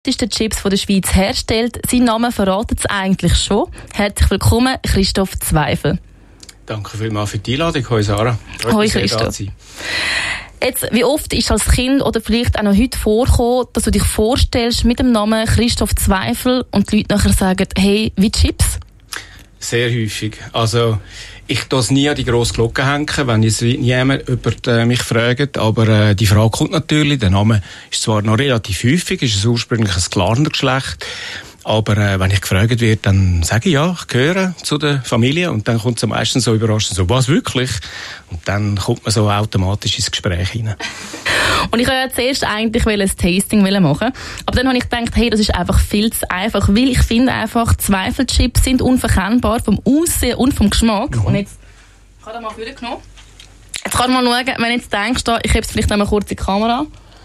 Chips, die der Schweiz herstellt. Sein Name verratet es eigentlich schon. Herzlich willkommen, Christoph Zweifel. Danke vielmals für die Einladung. Hoi Sarah. Hoi Christoph. Jetzt, wie oft ist als Kind oder vielleicht auch noch heute vorgekommen, dass du dich vorstellst mit dem Namen Christoph Zweifel und die Leute nachher sagen, hey, wie Chips? Sehr häufig. Also, ich tue es nie an die grosse Glocke hängen, wenn jetzt jemand mich fragt, aber die Frage kommt natürlich. Der Name ist zwar noch relativ häufig, ist es ursprünglich ein Glarnergeschlecht, aber wenn ich gefragt werde, dann sage ich ja, ich gehöre zu der Familie und dann kommt es meistens so überraschend, so, was wirklich? Und dann kommt man so automatisch ins Gespräch hinein. Und ich wollte ja zuerst eigentlich ein Tasting machen, aber dann habe ich gedacht, hey, das ist einfach viel zu einfach, weil ich finde einfach, Zweifelchips sind unverkennbar vom Aussehen und vom Geschmack. Und jetzt, ich habe da mal vorgenommen. Jetzt kannst du mal schauen, wenn du jetzt denkst, ich habe es vielleicht noch mal kurz in die Kamera.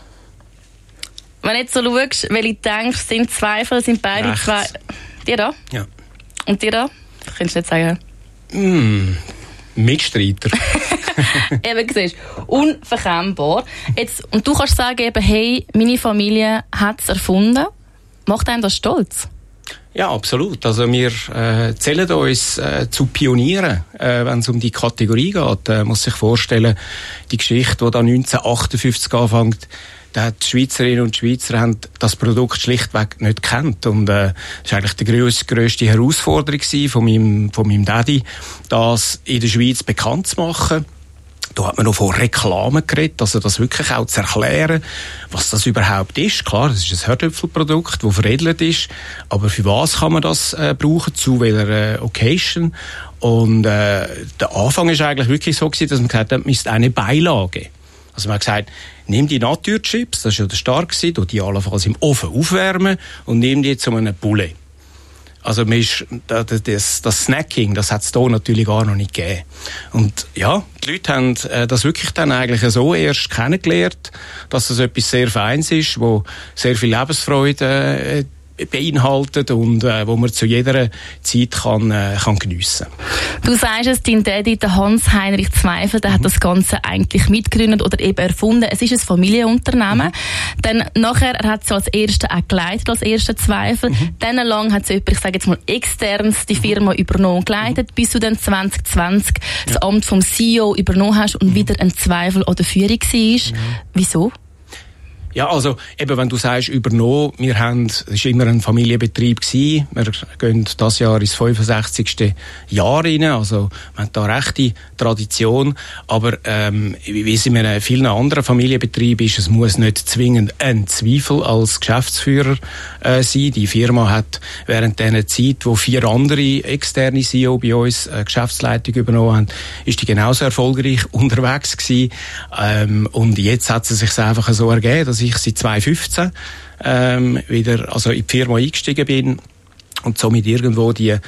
Wenn du jetzt so schaust, welche denkst, sind Zweifel, sind beide rechts. zwei... Die da? Ja. Und die da? Kannst du nicht sagen. Mitstreiter. Eben, siehst du, unverkennbar. Jetzt, und du kannst sagen, eben, hey, meine Familie hat es erfunden. Macht einen das stolz? Ja, absolut. Also wir zählen uns zu Pionieren, wenn es um die Kategorie geht. Muss sich vorstellen, die Geschichte, die da 1958 anfängt, die Schweizerinnen und Schweizer haben das Produkt schlichtweg nicht gekannt. Und das war eigentlich die grösste Herausforderung von meinem Daddy, das in der Schweiz bekannt zu machen. Da hat man noch von Reklamen geredet, also das wirklich auch zu erklären, was das überhaupt ist. Klar, das ist ein Herdöpfelprodukt, das veredelt ist, aber für was kann man das brauchen, zu welcher Occasion? Und der Anfang ist eigentlich wirklich so gewesen, dass man gesagt hat, man ist eine Beilage. Also man hat gesagt, nimm die Naturchips, das war ja der Start gewesen, die allenfalls im Ofen aufwärmen und nimm die zu einem Poulet. Also das Snacking, das hat es hier natürlich gar noch nicht gegeben. Und ja, die Leute haben das wirklich dann eigentlich so erst kennengelernt, dass das etwas sehr Feines ist, wo sehr viel Lebensfreude beinhaltet und wo man zu jeder Zeit kann geniessen. Du sagst es, dein Daddy, der Hans-Heinrich Zweifel, der hat das Ganze eigentlich mitgegründet oder eben erfunden. Es ist ein Familienunternehmen. Dann nachher, er hat es als Erster auch geleitet, als erster Zweifel. Dann lang hat es jemand, ich sage jetzt mal externs, die Firma übernommen und geleitet, bis du dann 2020 das Amt vom CEO übernommen hast und wieder ein Zweifel an der Führung warst. Wieso? Ja, also, eben, wenn du sagst, übernommen, es war immer ein Familienbetrieb gewesen. Wir gehen dieses Jahr ins 65. Jahr rein. Also, wir haben da rechte Tradition. Aber, wie es in vielen anderen Familienbetrieben ist, es muss nicht zwingend ein Zweifel als Geschäftsführer sein. Die Firma hat während dieser Zeit, wo 4 andere externe CEO bei uns Geschäftsleitung übernommen haben, ist die genauso erfolgreich unterwegs gewesen. Und jetzt hat es sich einfach so ergeben, dass ich seit 2015 wieder in die Firma eingestiegen bin und somit irgendwo die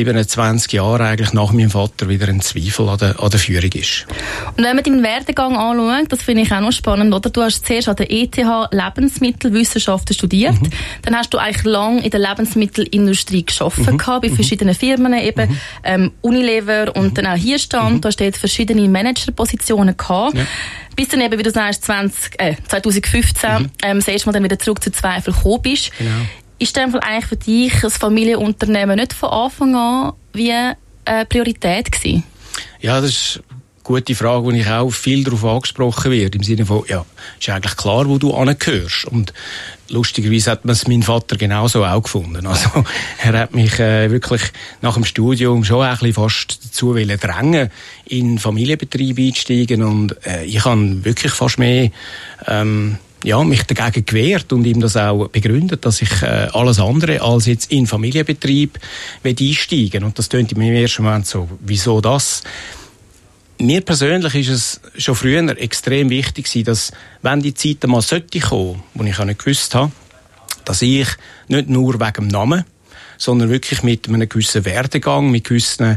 27 Jahre eigentlich nach meinem Vater wieder ein Zweifel an der Führung ist. Und wenn man deinen Werdegang anschaut, das finde ich auch noch spannend, oder? Du hast zuerst an der ETH Lebensmittelwissenschaften studiert, dann hast du eigentlich lange in der Lebensmittelindustrie gearbeitet, bei verschiedenen Firmen, eben Unilever und dann auch hier stand, du hast dort verschiedene Managerpositionen gehabt. Ja. Bis dann eben, wie du sagst, 2015 das erste Mal dann wieder zurück zu Zweifel gekommen bist. Genau. Ist dann eigentlich für dich das Familienunternehmen nicht von Anfang an wie Priorität gewesen? Ja, das ist eine gute Frage, wo ich auch viel darauf angesprochen werde. Im Sinne von, ja, ist eigentlich klar, wo du angehörst. Und lustigerweise hat man es mein Vater genauso auch gefunden. Also, er hat mich wirklich nach dem Studium schon ein bisschen fast dazu drängen, in Familienbetrieb einzusteigen. Und ich habe wirklich fast mehr mich dagegen gewehrt und ihm das auch begründet, dass ich alles andere als jetzt in Familienbetrieb einsteigen. Und das tönt im ersten Moment so, wieso das? Mir persönlich ist es schon früher extrem wichtig gewesen, dass, wenn die Zeit einmal sollte kommen, wo ich auch nicht gewusst habe, dass ich nicht nur wegen dem Namen, sondern wirklich mit einem gewissen Werdegang, mit gewissen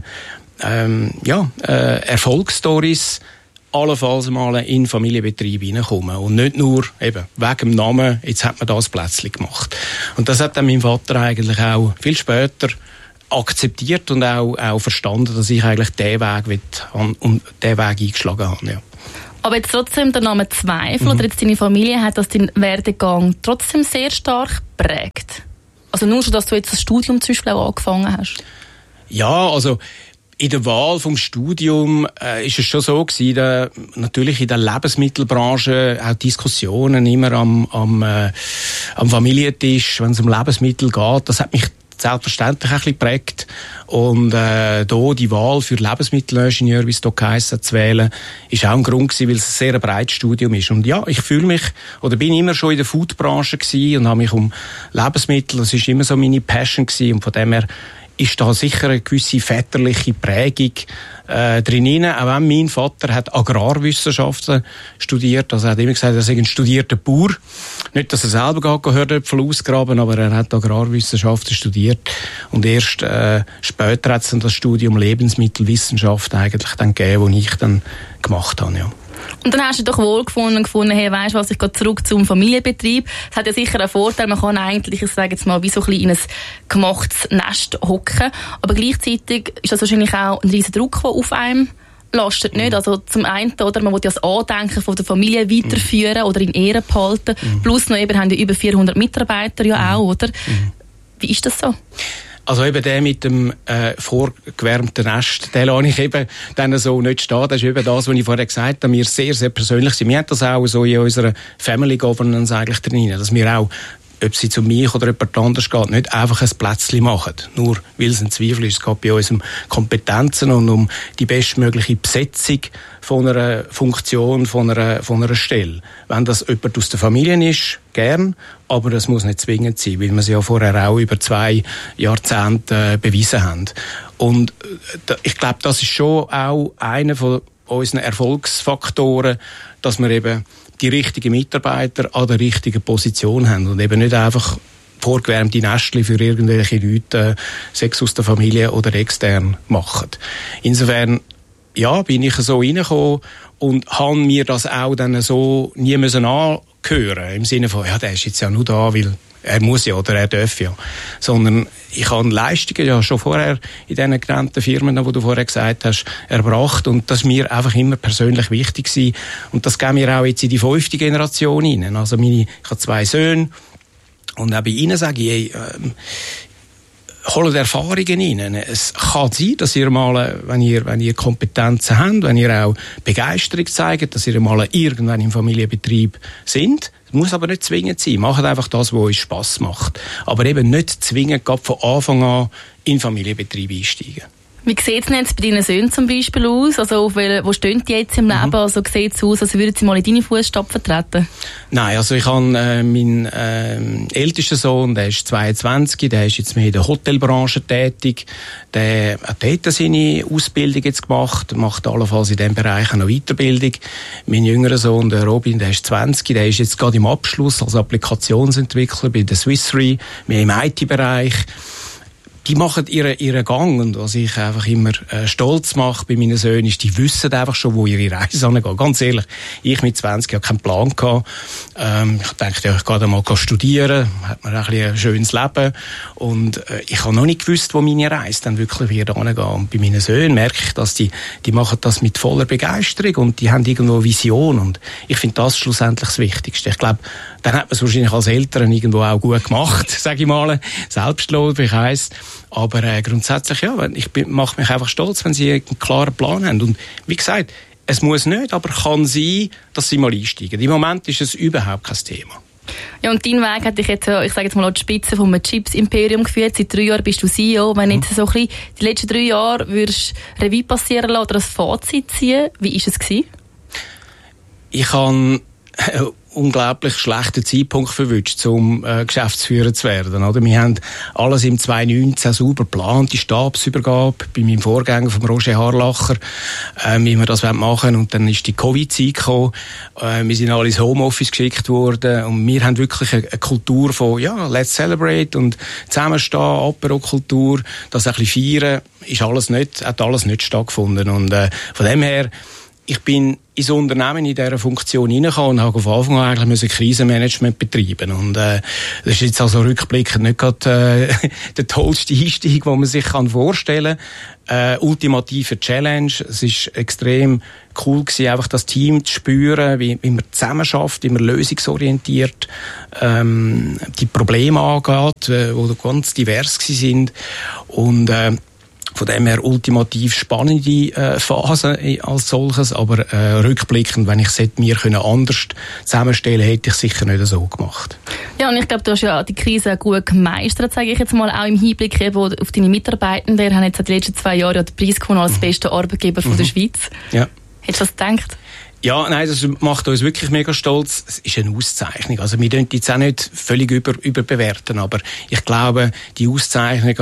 Erfolgsstories allenfalls mal in Familienbetrieb reinkommen. Und nicht nur eben wegen dem Namen, jetzt hat man das Plätzchen gemacht. Und das hat dann mein Vater eigentlich auch viel später akzeptiert und auch verstanden, dass ich eigentlich diesen Weg eingeschlagen habe. Ja. Aber jetzt trotzdem der Name Zweifel oder jetzt deine Familie hat das deinen Werdegang trotzdem sehr stark geprägt? Also nur schon, dass du jetzt das Studium zum Beispiel auch angefangen hast? Ja, also in der Wahl vom Studium ist es schon so gewesen, natürlich in der Lebensmittelbranche auch Diskussionen immer am Familientisch, wenn es um Lebensmittel geht. Das hat mich selbstverständlich ein bisschen geprägt. Und da die Wahl für Lebensmittelingenieur, wie es hier geheissen hat, zu wählen, ist auch ein Grund gewesen, weil es ein sehr breites Studium ist. Und ja, ich fühle mich, oder bin immer schon in der Foodbranche gewesen und habe mich um Lebensmittel, das ist immer so meine Passion gewesen. Und von dem her ist da sicher eine gewisse väterliche Prägung drin. Auch wenn mein Vater hat Agrarwissenschaften studiert, also er hat immer gesagt, er sei ein studierter Bauer. Nicht, dass er selber Gehördöpfel ausgraben, aber er hat Agrarwissenschaften studiert. Und erst später hat es dann das Studium Lebensmittelwissenschaft eigentlich dann gegeben, das ich dann gemacht habe, ja. Und dann hast du doch wohl gefunden, hey, weisst was, ich gehe zurück zum Familienbetrieb. Das hat ja sicher einen Vorteil, man kann eigentlich, ich sage jetzt mal, wie so ein bisschen in ein gemachtes Nest hocken. Aber gleichzeitig ist das wahrscheinlich auch ein riesen Druck, der auf einem lastet, nicht? Also zum einen, oder, man will ja das Andenken von der Familie weiterführen oder in Ehren behalten. Plus noch eben, haben ja über 400 Mitarbeiter ja auch, oder? Wie ist das so? Also eben der mit dem vorgewärmten Nest, den lasse ich eben dann so nicht stehen. Das ist eben das, was ich vorher gesagt habe, wir sehr, sehr persönlich sind. Wir haben das auch so in unserer Family Governance eigentlich drin, dass wir auch, ob sie zu mir oder jemand anders geht, nicht einfach ein Plätzchen machen. Nur weil es ein Zweifel ist. Es geht bei uns um Kompetenzen und um die bestmögliche Besetzung von einer Funktion, von einer Stelle. Wenn das jemand aus der Familie ist, gern, aber das muss nicht zwingend sein, weil wir es ja vorher auch über 2 Jahrzehnte bewiesen haben. Und ich glaube, das ist schon auch einer von unseren Erfolgsfaktoren, dass wir eben die richtigen Mitarbeiter an der richtigen Position haben und eben nicht einfach vorgewärmte Nestchen für irgendwelche Leute, sei es aus der Familie oder extern, machen. Insofern, ja, bin ich so reingekommen und habe mir das auch dann so nie müssen anhören, im Sinne von, ja, der ist jetzt ja nur da, weil er muss ja oder er darf ja. Sondern ich habe Leistungen ja schon vorher in diesen genannten Firmen, die du vorher gesagt hast, erbracht. Und das ist mir einfach immer persönlich wichtig gewesen. Und das geben wir auch jetzt in die 5. Generation rein. Also ich habe 2 Söhne. Und auch bei ihnen sage ich, holt Erfahrungen rein. Es kann sein, dass ihr mal, wenn ihr Kompetenzen habt, wenn ihr auch Begeisterung zeigt, dass ihr mal irgendwann im Familienbetrieb sind. Muss aber nicht zwingend sein. Macht einfach das, was euch Spass macht. Aber eben nicht zwingend von Anfang an in den Familienbetrieb einsteigen. Wie sieht es denn jetzt bei deinen Söhnen zum Beispiel aus? Also, wo stehen die jetzt im Leben? Also, sieht es aus, als würden sie mal in deine Fußstapfen treten? Nein, also ich habe meinen ältesten Sohn, der ist 22, der ist jetzt mehr in der Hotelbranche tätig. Der hat dort seine Ausbildung jetzt gemacht, macht allenfalls in diesem Bereich noch Weiterbildung. Mein jüngerer Sohn, der Robin, der ist 20, der ist jetzt gerade im Abschluss als Applikationsentwickler bei der Swiss Re, mehr im IT-Bereich. Die machen ihren Gang, und was ich einfach immer stolz mache bei meinen Söhnen ist, die wissen einfach schon, wo ihre Reise angeht. Ganz ehrlich, ich mit 20 habe keinen Plan gehabt. Ich dachte, ja, ich gehe da mal studieren, hat man ein schönes Leben. Und ich habe noch nicht gewusst, wo meine Reise dann wirklich wieder angeht. Und bei meinen Söhnen merke ich, dass die machen das mit voller Begeisterung und die haben irgendwo eine Vision. Und ich finde das schlussendlich das Wichtigste. Ich glaube, dann hat man es wahrscheinlich als Eltern irgendwo auch gut gemacht, sage ich mal. Selbstlob, ich weiss. Aber grundsätzlich, ja, ich mache mich einfach stolz, wenn sie einen klaren Plan haben. Und wie gesagt, es muss nicht, aber kann sein, dass sie mal einsteigen. Im Moment ist es überhaupt kein Thema. Ja, und dein Weg hat dich jetzt, ich sage jetzt mal, an die Spitze vom Chips-Imperium geführt. Seit 3 Jahren bist du CEO. Wenn jetzt so ein bisschen die letzten 3 Jahre würdest Revue passieren lassen oder ein Fazit ziehen, wie war es gewesen? Ich habe unglaublich schlechten Zeitpunkt verwünscht, um Geschäftsführer zu werden. Oder? Wir haben alles im 2019 sauber geplant, die Stabsübergabe bei meinem Vorgänger, vom Roger Harlacher, wie wir das machen wollen. Und dann ist die Covid-Zeit gekommen. Wir sind alle ins Homeoffice geschickt worden. Und wir haben wirklich eine Kultur von, ja, let's celebrate und zusammenstehen, Apero-Kultur, das ein bisschen feiern, hat alles nicht stattgefunden. Und von dem her, ich bin ins Unternehmen in dieser Funktion hineingekommen und habe von Anfang an eigentlich Krisenmanagement betreiben. Und das ist jetzt also rückblickend nicht gerade der tollste Einstieg, den man sich vorstellen kann. Ultimative Challenge. Es ist extrem cool gewesen, einfach das Team zu spüren, wie man zusammen schafft, wie man lösungsorientiert die Probleme angeht, die ganz divers sind. Und von dem her ultimativ spannende Phase als solches, aber rückblickend, wenn ich es mir anders zusammenstellen hätte ich es sicher nicht so gemacht. Ja, und ich glaube, du hast ja die Krise gut gemeistert, sage ich jetzt mal, auch im Hinblick auf deine Mitarbeitenden. Wir haben jetzt die letzten 2 Jahre den Preis gewonnen als bester Arbeitgeber von der Schweiz. Ja. Hättest du das gedacht? Ja, nein, das macht uns wirklich mega stolz. Es ist eine Auszeichnung. Also wir dürfen jetzt auch nicht völlig überbewerten, aber ich glaube, die Auszeichnung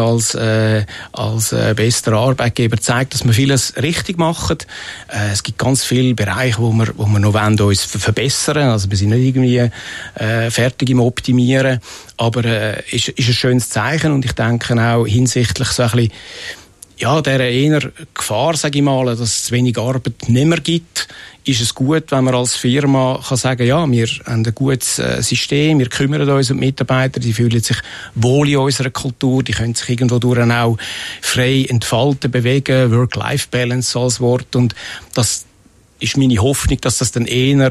als bester Arbeitgeber zeigt, dass wir vieles richtig machen. Es gibt ganz viele Bereiche, wo wir noch uns verbessern wollen. Also wir sind nicht irgendwie fertig im Optimieren, aber ist ein schönes Zeichen und ich denke auch hinsichtlich so ein bisschen dieser eher Gefahr, sage ich mal, dass es zu wenig Arbeitnehmer gibt, ist es gut, wenn man als Firma kann sagen, ja, wir haben ein gutes System, wir kümmern uns um die Mitarbeiter, die fühlen sich wohl in unserer Kultur, die können sich irgendwo durch auch frei entfalten, bewegen, Work-Life-Balance als Wort. Und das ist meine Hoffnung, dass das dann eher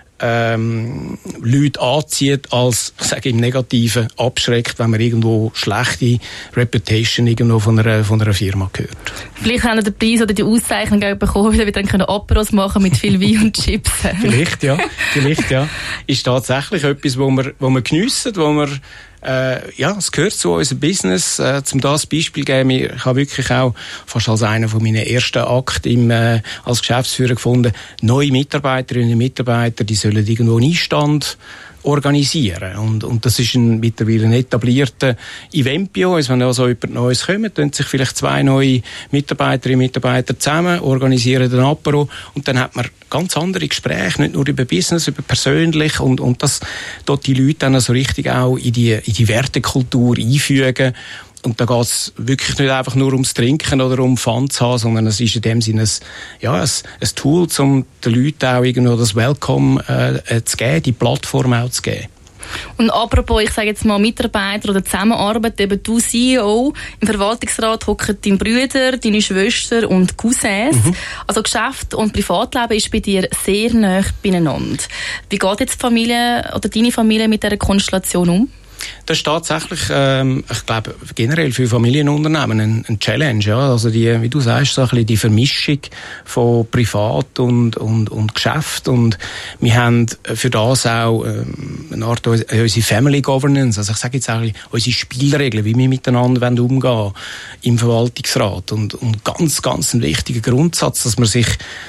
Leute anzieht, als, ich sage im Negativen, abschreckt, wenn man irgendwo schlechte Reputation irgendwo von einer Firma hört. Vielleicht haben wir den Preis oder die Auszeichnung bekommen, weil wir dann Aperos machen mit viel Wein und Chips. Vielleicht, ja. Ist tatsächlich etwas, wo wir geniessen, wo wir es gehört zu unserem Business. Zum das Beispiel geben, ich habe wirklich auch fast als einer von meinen ersten Akte als Geschäftsführer gefunden, neue Mitarbeiterinnen und Mitarbeiter, die sollen irgendwo einen Einstand organisieren. Und das ist mittlerweile ein etablierter Event bei uns. Wenn also jemand Neues kommt, dann sich vielleicht 2 neue Mitarbeiterinnen und Mitarbeiter zusammen, organisieren den Apero und dann hat man ganz andere Gespräche, nicht nur über Business, über persönlich und das dort die Leute dann also richtig auch in die Wertekultur einfügen. Und da geht es wirklich nicht einfach nur ums Trinken oder um Fun zu haben, sondern es ist in dem Sinne ein Tool, um den Leuten auch irgendwo das Welcome zu geben, die Plattform auch zu geben. Und apropos, ich sage jetzt mal Mitarbeiter oder Zusammenarbeit, eben du CEO, im Verwaltungsrat hocken dein Brüder, deine Schwester und Cousins. Also Geschäft und Privatleben ist bei dir sehr nah beieinander. Wie geht jetzt die Familie oder deine Familie mit dieser Konstellation um? Das ist tatsächlich, ich glaube, generell für Familienunternehmen ein Challenge, ja. Also wie du sagst, so ein bisschen die Vermischung von Privat und Geschäft. Und wir haben für das auch eine Art unsere Family Governance. Also ich sage jetzt auch unsere Spielregeln, wie wir miteinander umgehen wollen im Verwaltungsrat. Und ganz, ganz ein wichtiger Grundsatz, dass man sich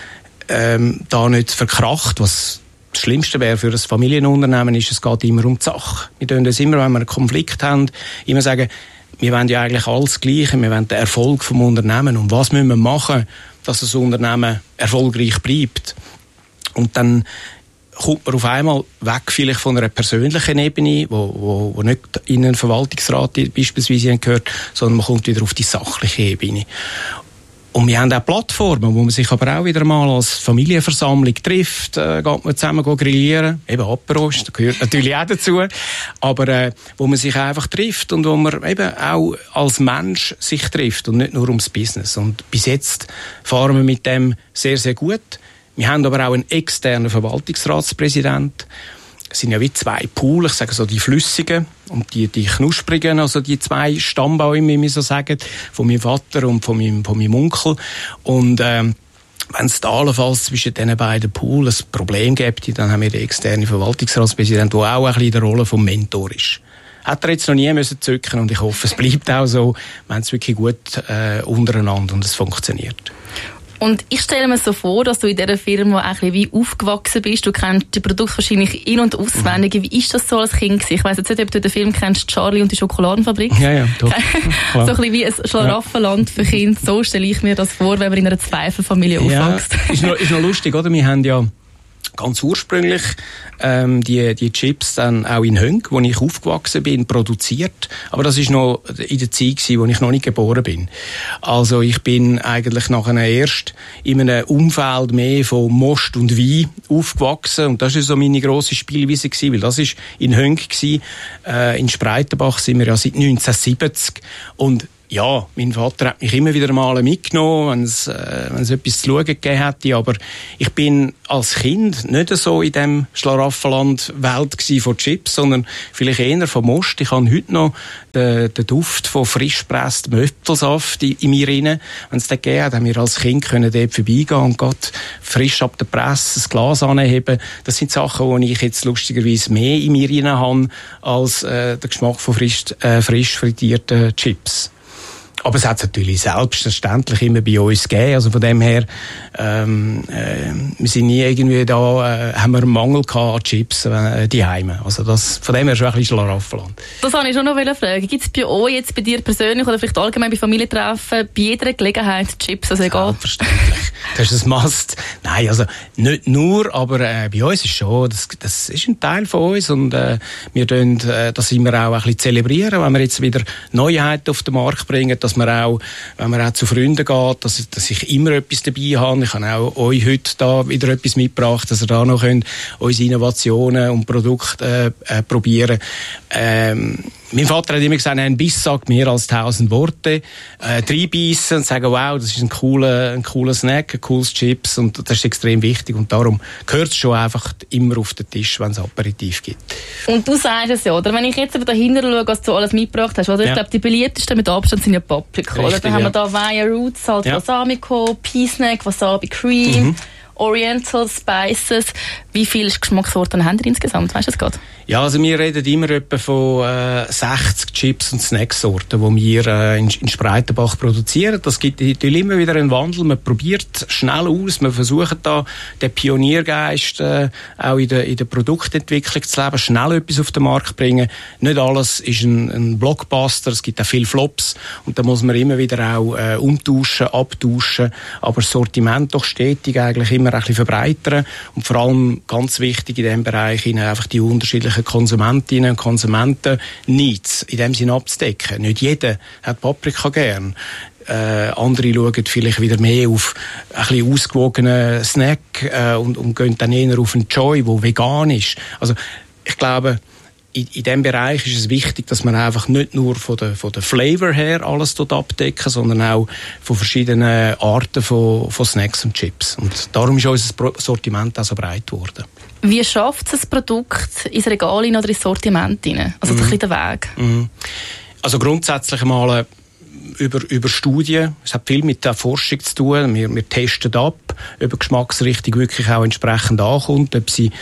da nicht verkracht, was das Schlimmste wäre für ein Familienunternehmen, ist, es geht immer um die Sache. Wir tun das immer, wenn wir einen Konflikt haben, immer sagen, wir wollen ja eigentlich alles Gleiche, wir wollen den Erfolg vom Unternehmen. Und was müssen wir machen, dass das Unternehmen erfolgreich bleibt? Und dann kommt man auf einmal weg vielleicht von einer persönlichen Ebene, wo nicht in einen Verwaltungsrat beispielsweise gehört, sondern man kommt wieder auf die sachliche Ebene. Und wir haben auch Plattformen, wo man sich aber auch wieder mal als Familienversammlung trifft, geht man zusammen grillieren, eben Apero, das gehört natürlich auch dazu, aber wo man sich einfach trifft und wo man eben auch als Mensch sich trifft und nicht nur ums Business. Und bis jetzt fahren wir mit dem sehr, sehr gut. Wir haben aber auch einen externen Verwaltungsratspräsidenten. Es sind ja wie 2 Pools, ich sage so die flüssigen und die knusprigen, also die 2 Stammbäume, wie wir so sagen, von meinem Vater und von meinem Onkel. Und wenn es da allenfalls zwischen diesen beiden Pools ein Problem gibt, dann haben wir den externen Verwaltungsratspräsidenten, der auch ein bisschen in der Rolle vom Mentor ist. Hat er jetzt noch nie müssen zücken und ich hoffe, es bleibt auch so, wenn es wirklich gut untereinander und es funktioniert. Und ich stelle mir so vor, dass du in dieser Firma auch ein bisschen wie aufgewachsen bist. Du kennst die Produkte wahrscheinlich in- und auswendig. Wie ist das so als Kind gewesen? Ich weiss jetzt nicht, ob du den Film kennst, Charlie und die Schokoladenfabrik. Ja, doch. So ein bisschen wie ein Schlaraffenland für Kinder. So stelle ich mir das vor, wenn man in einer Zweifelsfamilie aufwächst. Ja, ist noch lustig, oder? Wir haben ja ganz ursprünglich die Chips dann auch in Hönk, wo ich aufgewachsen bin, produziert. Aber das ist noch in der Zeit gewesen, wo ich noch nicht geboren bin. Also ich bin eigentlich nachher erst in einem Umfeld mehr von Most und Wein aufgewachsen. Und das ist so meine grosse Spielweise gewesen, weil das ist in Hönk gewesen. In Spreitenbach sind wir ja seit 1970. Und ja, mein Vater hat mich immer wieder mal mitgenommen, wenn es etwas zu schauen gegeben hätte. Aber ich bin als Kind nicht so in dem Schlaraffenland-Welt von Chips, sondern vielleicht eher vom Most. Ich habe heute noch den Duft von frisch gepresstem Äpfelsaft in mir rein. Wenn es den gegeben hat, haben wir als Kind dort vorbeigehen und gerade frisch ab der Presse das Glas anheben. Das sind Sachen, die ich jetzt lustigerweise mehr in mir rein habe, als der Geschmack von frisch frittierten Chips. Aber es hat es natürlich selbstverständlich immer bei uns gegeben. Also von dem her, wir sind nie irgendwie da, haben wir einen Mangel gehabt an Chips daheim. Also das, von dem her schon ein bisschen Schlaraffenland. Das wollte ich schon noch fragen. Gibt es bei euch jetzt, bei dir persönlich oder vielleicht allgemein bei Familientreffen, bei jeder Gelegenheit Chips? Also egal. Selbstverständlich. Das ist ein Must. Nein, also nicht nur, aber bei uns ist schon, das ist ein Teil von uns und wir tun das immer auch ein bisschen zelebrieren, wenn wir jetzt wieder Neuheiten auf den Markt bringen, dass man auch, wenn man auch zu Freunden geht, dass ich immer etwas dabei habe. Ich habe auch euch heute da wieder etwas mitgebracht, dass ihr da noch könnt, unsere Innovationen und Produkte probieren. Mein Vater hat immer gesagt, ein Biss sagt mehr als 1000 Worte. Reinbeissen und sagen, wow, das ist ein cooler Snack, ein cooles Chips und das ist extrem wichtig und darum gehört es schon einfach immer auf den Tisch, wenn es Aperitif gibt. Und du sagst es ja, oder? Wenn ich jetzt aber dahinter schaue, was du alles mitgebracht hast, oder? Ich glaube, die beliebtesten mit Abstand sind ja Paprika, oder? Da haben wir da Waya Roots, Salz Balsamico, Pea-Snack, Wasabi Cream, Oriental Spices. Wie viele Geschmackssorten haben ihr insgesamt? Weißt du das gerade? Ja, also wir reden immer etwa von 60 Chips und Snacksorten, die wir in Spreitenbach produzieren. Das gibt natürlich immer wieder einen Wandel. Man probiert schnell aus, man versucht da den Pioniergeist auch in der Produktentwicklung zu leben, schnell etwas auf den Markt bringen. Nicht alles ist ein Blockbuster, es gibt auch viele Flops und da muss man immer wieder auch umtauschen, abtauschen, aber das Sortiment doch stetig eigentlich immer ein bisschen verbreitern und vor allem ganz wichtig in diesem Bereich einfach die unterschiedlichen Konsumentinnen und Konsumenten Needs in dem Sinne abzudecken. Nicht jeder hat Paprika gern. Andere schauen vielleicht wieder mehr auf ein bisschen ausgewogenen Snack und gehen dann eher auf einen Joy, der vegan ist. Also ich glaube, in diesem Bereich ist es wichtig, dass man einfach nicht nur von der Flavor her alles dort abdecken, sondern auch von verschiedenen Arten von Snacks und Chips. Und darum ist unser Sortiment auch so breit geworden. Wie schafft es das Produkt ins Regal oder ins Sortiment hinein? Also ein bisschen der Weg. Also grundsätzlich mal über Studien. Es hat viel mit der Forschung zu tun. Wir testen ab, ob die Geschmacksrichtung wirklich auch entsprechend ankommt, ob sie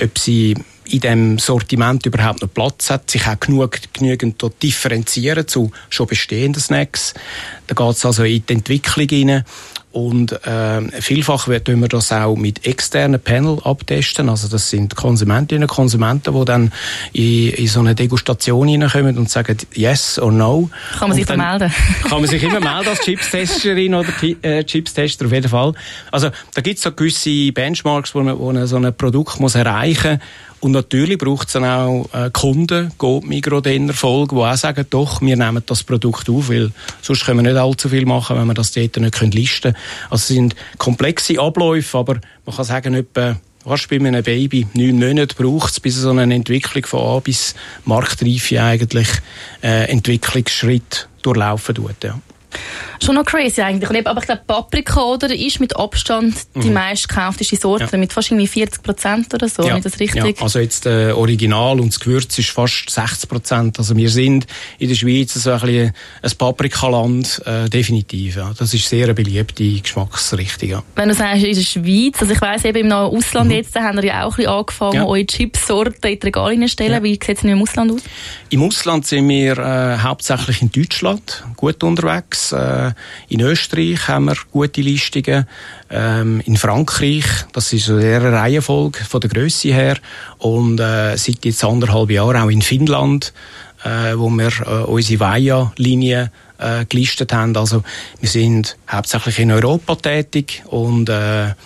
in dem Sortiment überhaupt noch Platz hat, sich auch genügend dort differenzieren zu schon bestehenden Snacks. Da geht es also in die Entwicklung hinein. Und vielfach tun wir das auch mit externen Panel abtesten. Also das sind Konsumentinnen und Konsumenten, die dann in so eine Degustation hineinkommen und sagen Yes or No. Kann man sich dann melden? Kann man sich immer melden als Chipstesterin oder Chipstester auf jeden Fall. Also da gibt es so gewisse Benchmarks, wo man so ein Produkt muss erreichen muss. Und natürlich braucht es dann auch Kunden, Coop, Migros, den Erfolg, die auch sagen, doch, wir nehmen das Produkt auf, weil sonst können wir nicht allzu viel machen, wenn wir das dort nicht listen können. Also es sind komplexe Abläufe, aber man kann sagen, etwa bei einem Baby 9 Monate braucht es, bis so eine Entwicklung von A bis Marktreife eigentlich Entwicklungsschritt durchlaufen tut. Ja. Schon noch crazy eigentlich. Aber ich glaube, Paprika oder, ist mit Abstand die meistgekaufteste Sorte, mit fast irgendwie 40% oder so. Ist das richtig? Ja, also jetzt Original und das Gewürz ist fast 60%. Also wir sind in der Schweiz so ein bisschen ein Paprikaland, definitiv. Ja. Das ist sehr eine beliebte Geschmacksrichtung. Ja. Wenn du sagst, in der Schweiz, also ich weiss eben im Ausland jetzt, da haben wir ja auch ein bisschen angefangen, eure Chipsorten in die Regale zu stellen. Ja. Wie sieht es denn im Ausland aus? Im Ausland sind wir hauptsächlich in Deutschland gut unterwegs. In Österreich haben wir gute Listungen. In Frankreich, das ist eher eine Reihenfolge von der Grösse her. Und seit jetzt 1,5 Jahren auch in Finnland, wo wir unsere Waya-Linie gelistet haben. Also wir sind hauptsächlich in Europa tätig und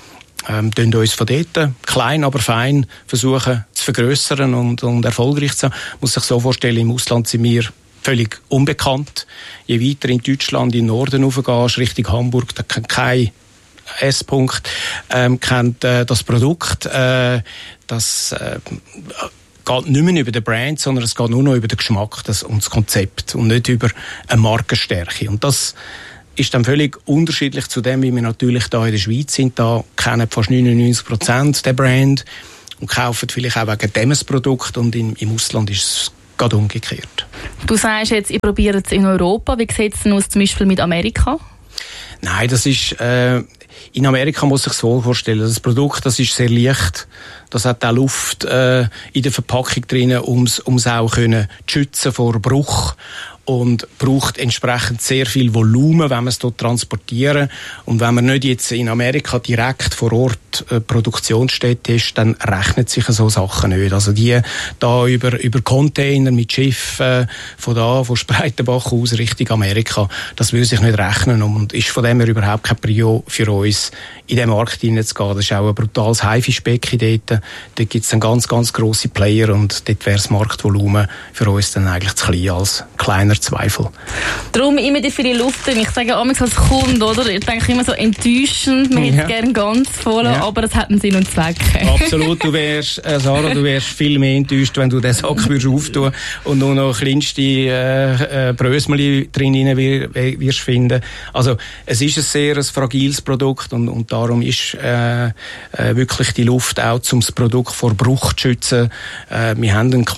tun uns von dort klein, aber fein versuchen zu vergrössern und erfolgreich zu sein. Man muss sich so vorstellen, im Ausland sind wir völlig unbekannt. Je weiter in Deutschland, in den Norden raufgehst, Richtung Hamburg, da kennt kein S-Punkt, kennt das Produkt. Das geht nicht mehr über den Brand, sondern es geht nur noch über den Geschmack und das Konzept und nicht über eine Markenstärke. Und das ist dann völlig unterschiedlich zu dem, wie wir natürlich da in der Schweiz sind. Da kennen fast 99% den Brand und kaufen vielleicht auch wegen dem ein Produkt, und im Ausland ist es gerade umgekehrt. Du sagst jetzt, ihr probiert es in Europa. Wie sieht es denn aus, zum Beispiel mit Amerika? Nein, das ist... in Amerika muss ich es so vorstellen, das Produkt, das ist sehr leicht, das hat auch Luft in der Verpackung drin, um es auch zu schützen vor Bruch, und braucht entsprechend sehr viel Volumen, wenn man es dort transportieren. Und wenn man nicht jetzt in Amerika direkt vor Ort Produktionsstätte ist, dann rechnet sich so Sachen nicht. Also die da über Container mit Schiff von Spreitenbach aus Richtung Amerika, das will sich nicht rechnen und ist von dem her überhaupt kein Prio für uns, in den Markt hineinzugehen. Das ist auch ein brutales Haifischbecken dort. Dort gibt es dann ganz, ganz grosse Player, und dort wäre das Marktvolumen für uns dann eigentlich zu klein als kleiner Zweifel. Darum immer die viele Luft drin. Ich sage auch als Kunde, oder? Ich denke immer so enttäuschend, man hätte es gerne ganz voll, aber es hat einen Sinn und Zweck. Absolut, Sarah, du wärst viel mehr enttäuscht, wenn du den Sack würdest auftun und nur noch kleinste Brösmeli drin wirst finden. Also es ist ein sehr fragiles Produkt, und darum ist wirklich die Luft auch, um das Produkt vor Bruch zu schützen. Wir haben einen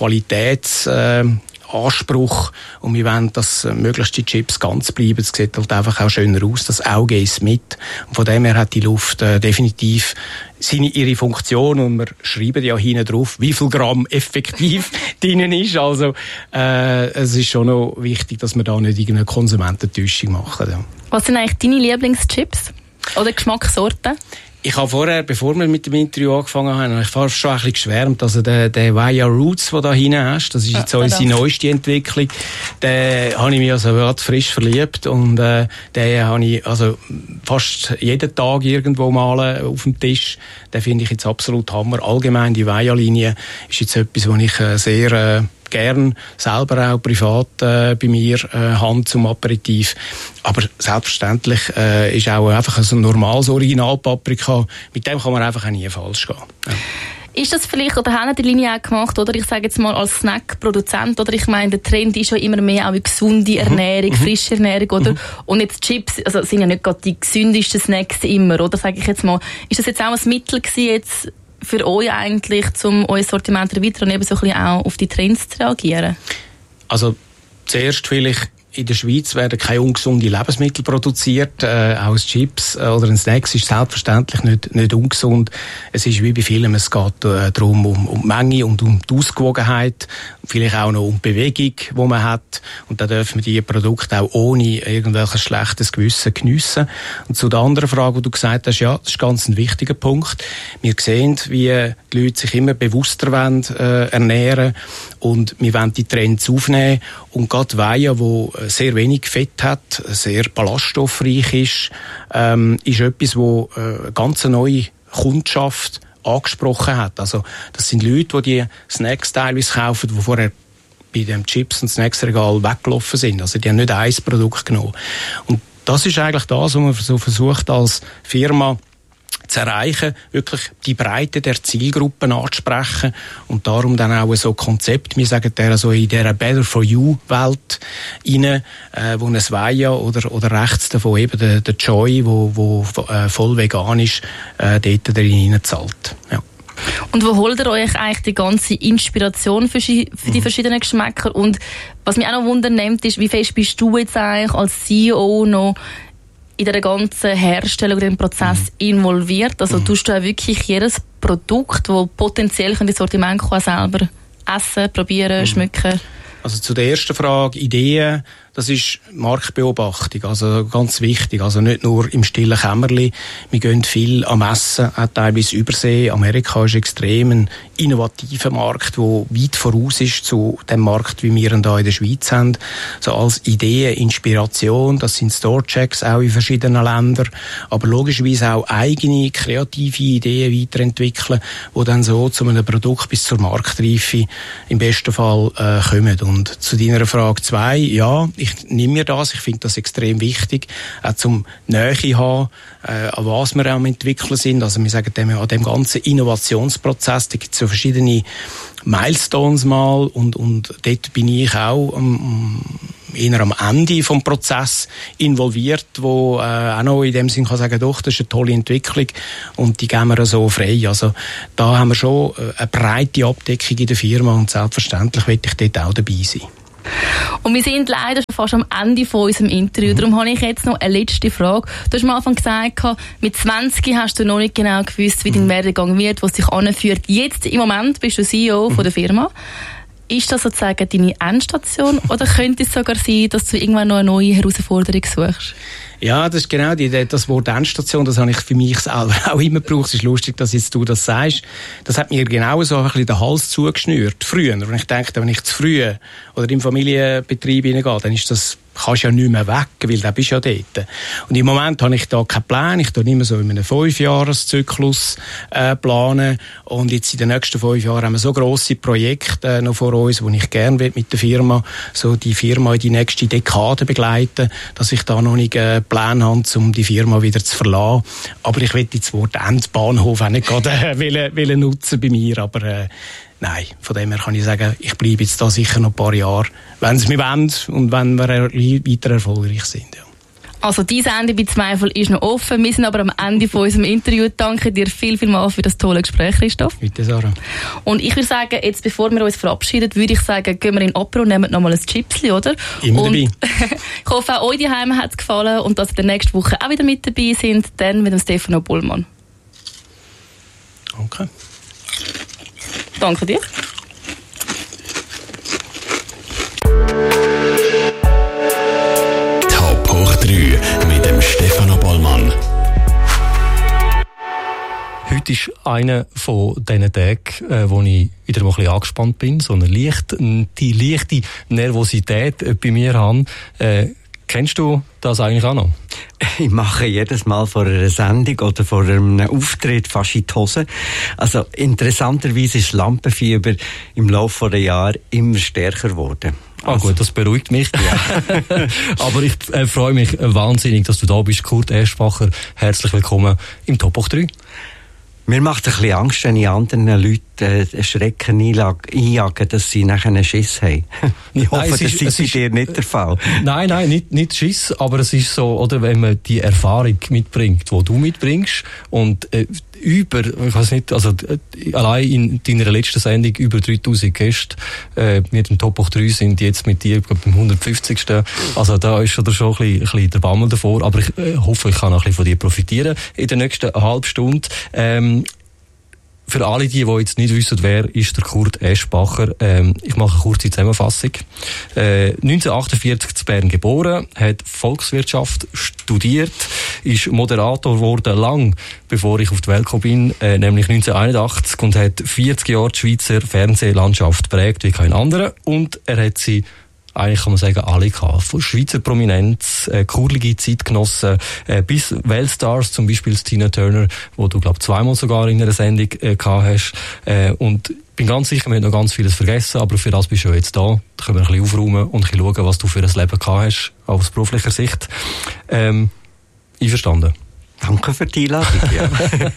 Qualitätsanspruch, und wir wollen, dass möglichst die Chips ganz bleiben. Es sieht halt einfach auch schöner aus. Das Auge ist mit. Und von dem her hat die Luft definitiv ihre Funktion, und wir schreiben ja hinten drauf, wie viel Gramm effektiv drinnen ist. Also es ist schon noch wichtig, dass wir da nicht irgendeine Konsumententäuschung machen. Ja. Was sind eigentlich deine Lieblingschips? Oder Geschmackssorten? Ich habe vorher, bevor wir mit dem Interview angefangen haben, ich fast schon ein bisschen geschwärmt. Also der Vaya Roots, den du da hinten hast, das ist jetzt unsere neueste Entwicklung. Den habe ich mich also gerade frisch verliebt, und den habe ich also fast jeden Tag irgendwo mal auf dem Tisch. Den finde ich jetzt absolut Hammer. Allgemein die Vaya-Linie ist jetzt etwas, was ich sehr gern selber auch privat bei mir Hand zum Aperitif. Aber selbstverständlich ist auch einfach ein normales Original-Paprika. Mit dem kann man einfach auch nie falsch gehen. Ja. Ist das vielleicht, oder haben die Linie auch gemacht, oder ich sage jetzt mal als Snack-Produzent, oder ich meine, der Trend ist ja immer mehr auch in gesunde Ernährung, frische Ernährung, oder? Und jetzt Chips, also sind ja nicht gerade die gesündesten Snacks immer, oder? Sage ich jetzt mal. Ist das jetzt auch ein Mittel gewesen, jetzt für euch eigentlich, um euer Sortiment zu erweitern und eben so ein bisschen auch auf die Trends zu reagieren? Also zuerst vielleicht, in der Schweiz werden keine ungesunde Lebensmittel produziert. Auch ein Chips oder ein Snacks ist selbstverständlich nicht ungesund. Es ist wie bei Filmen, es geht darum, um die Menge und um die Ausgewogenheit. Vielleicht auch noch um die Bewegung, die man hat. Und da dürfen wir diese Produkte auch ohne irgendwelches schlechtes Gewissen geniessen. Und zu der anderen Frage, die du gesagt hast, ja, das ist ganz ein wichtiger Punkt. Wir sehen, wie die Leute sich immer bewusster ernähren, und wir wollen die Trends aufnehmen. Und gerade Weihen, wo sehr wenig Fett hat, sehr ballaststoffreich ist etwas, wo ganz neue Kundschaft angesprochen hat. Also das sind Leute, die Snacks teilweise kaufen, die vorher bei dem Chips- und Snacksregal weggelaufen sind. Also die haben nicht ein Produkt genommen. Und das ist eigentlich das, was man so versucht als Firma zu erreichen, wirklich die Breite der Zielgruppen anzusprechen, und darum dann auch so Konzept, wir sagen der so in dieser Better-for-You-Welt rein, wo ein Vaya oder rechts davon eben der Joy, wo voll vegan ist, dort drin zahlt. Ja. Und wo holt ihr euch eigentlich die ganze Inspiration für die verschiedenen Geschmäcker? Und was mich auch noch wundernimmt, ist, wie fest bist du jetzt eigentlich als CEO noch in der ganzen Herstellung, in den Prozess involviert? Also tust du auch wirklich jedes Produkt, das potenziell in das Sortiment kommen, selber essen, probieren, schmecken? Also zu der ersten Frage, Ideen, das ist Marktbeobachtung, also ganz wichtig. Also nicht nur im stillen Kämmerli. Wir gehen viel an Messen, auch teilweise übersee. Amerika ist extrem ein innovativer Markt, der weit voraus ist zu dem Markt, wie wir ihn hier in der Schweiz haben. So als Ideen, Inspiration, das sind Store-Checks auch in verschiedenen Ländern. Aber logischerweise auch eigene, kreative Ideen weiterentwickeln, die dann so zu einem Produkt bis zur Marktreife im besten Fall kommen. Und zu deiner Frage 2, ja, ich nehme mir das, ich finde das extrem wichtig, auch zum Nähe haben, an was wir am entwickeln sind. Also wir sagen dem, an dem ganzen Innovationsprozess, da gibt es so verschiedene Milestones mal und dort bin ich auch eher am Ende vom Prozess involviert, wo auch noch in dem Sinn kann sagen, doch, das ist eine tolle Entwicklung und die geben wir so frei. Also da haben wir schon eine breite Abdeckung in der Firma und selbstverständlich will ich dort auch dabei sein. Und wir sind leider schon fast am Ende von unserem Interview. Darum habe ich jetzt noch eine letzte Frage. Du hast am Anfang gesagt, mit 20 hast du noch nicht genau gewusst, wie dein Werdegang wird, was dich anführt. Jetzt, im Moment, bist du CEO von der Firma. Ist das sozusagen deine Endstation oder könnte es sogar sein, dass du irgendwann noch eine neue Herausforderung suchst? Ja, das ist genau das Wort Endstation, das habe ich für mich selber auch immer gebraucht. Es ist lustig, dass jetzt du das sagst. Das hat mir genau so ein bisschen den Hals zugeschnürt, früher. Und ich denke, wenn ich zu früh oder im Familienbetrieb hineingehe, dann ist das, kannst ja nicht mehr weg, weil du bist ja dort. Und im Moment habe ich da keinen Plan. Ich tue immer so in einem 5-Jahres-Zyklus planen. Und jetzt in den nächsten 5 Jahren haben wir so grosse Projekte noch vor uns, wo ich gerne mit der Firma, so die Firma in die nächste Dekade begleiten, dass ich da noch nicht Plan habe, um die Firma wieder zu verlassen. Aber ich will das Wort Endbahnhof auch nicht gerade nutzen bei mir. Aber nein, von dem her kann ich sagen, ich bleibe jetzt da sicher noch ein paar Jahre, wenn es mir wollen und wenn wir weiter erfolgreich sind. Ja. Also diese Ende bei Zweifel ist noch offen. Wir sind aber am Ende von unserem Interview. Danke dir viel für das tolle Gespräch, Christoph. Bitte, Sarah. Und ich würde sagen, jetzt bevor wir uns verabschieden, würde ich sagen, gehen wir in Apro und nehmen nochmal ein Chipsli, oder? Immer und dabei. Ich hoffe, auch euch daheim hat es gefallen und dass ihr in der nächsten Woche auch wieder mit dabei sind, dann mit dem Stefano Bollmann. Okay. Danke dir. Top hoch 3 mit dem Stefano Bollmann. Heute ist einer von diesen Tagen, wo ich wieder mal ein bisschen angespannt bin, so die leichte Nervosität bei mir habe. Kennst du das eigentlich auch noch? Ich mache jedes Mal vor einer Sendung oder vor einem Auftritt fast in die Hose. Also interessanterweise ist Lampenfieber im Laufe der Jahre immer stärker geworden. Also. Gut, das beruhigt mich. Ja. Aber ich freue mich wahnsinnig, dass du da bist, Kurt Eschbacher. Herzlich willkommen im Top hoch 3. Mir macht ein bisschen Angst, wenn ich anderen Leuten Schrecken einjagen, dass sie nachher einen Schiss haben. Ich hoffe, das ist bei dir nicht der Fall. Nein, nicht Schiss, aber es ist so, oder wenn man die Erfahrung mitbringt, die du mitbringst und ich weiß nicht, also allein in deiner letzten Sendung über 3000 Gäste mit dem Top hoch 3 sind jetzt mit dir, beim 150. Also da ist schon ein bisschen der Bammel davor, aber ich hoffe, ich kann auch ein bisschen von dir profitieren in der nächsten halben Stunde. Für alle die jetzt nicht wissen, wer ist der Kurt Eschbacher, ich mache eine kurze Zusammenfassung. 1948 in Bern geboren, hat Volkswirtschaft studiert, ist Moderator geworden, lang bevor ich auf die Welt gekommen bin, nämlich 1981, und hat 40 Jahre die Schweizer Fernsehlandschaft prägt wie kein anderer, und er hat sie eigentlich kann man sagen, alle gehabt. Von Schweizer Prominenz, kurlige Zeitgenossen, bis Weltstars, zum Beispiel Tina Turner, wo du, glaube ich, zweimal sogar in einer Sendung gehabt hast. Und bin ganz sicher, wir haben noch ganz vieles vergessen, aber für das bist du jetzt da. Da können wir ein bisschen aufräumen und ein bisschen schauen, was du für ein Leben gehabt hast, aus beruflicher Sicht. Einverstanden? Danke für die Einladung. Ja.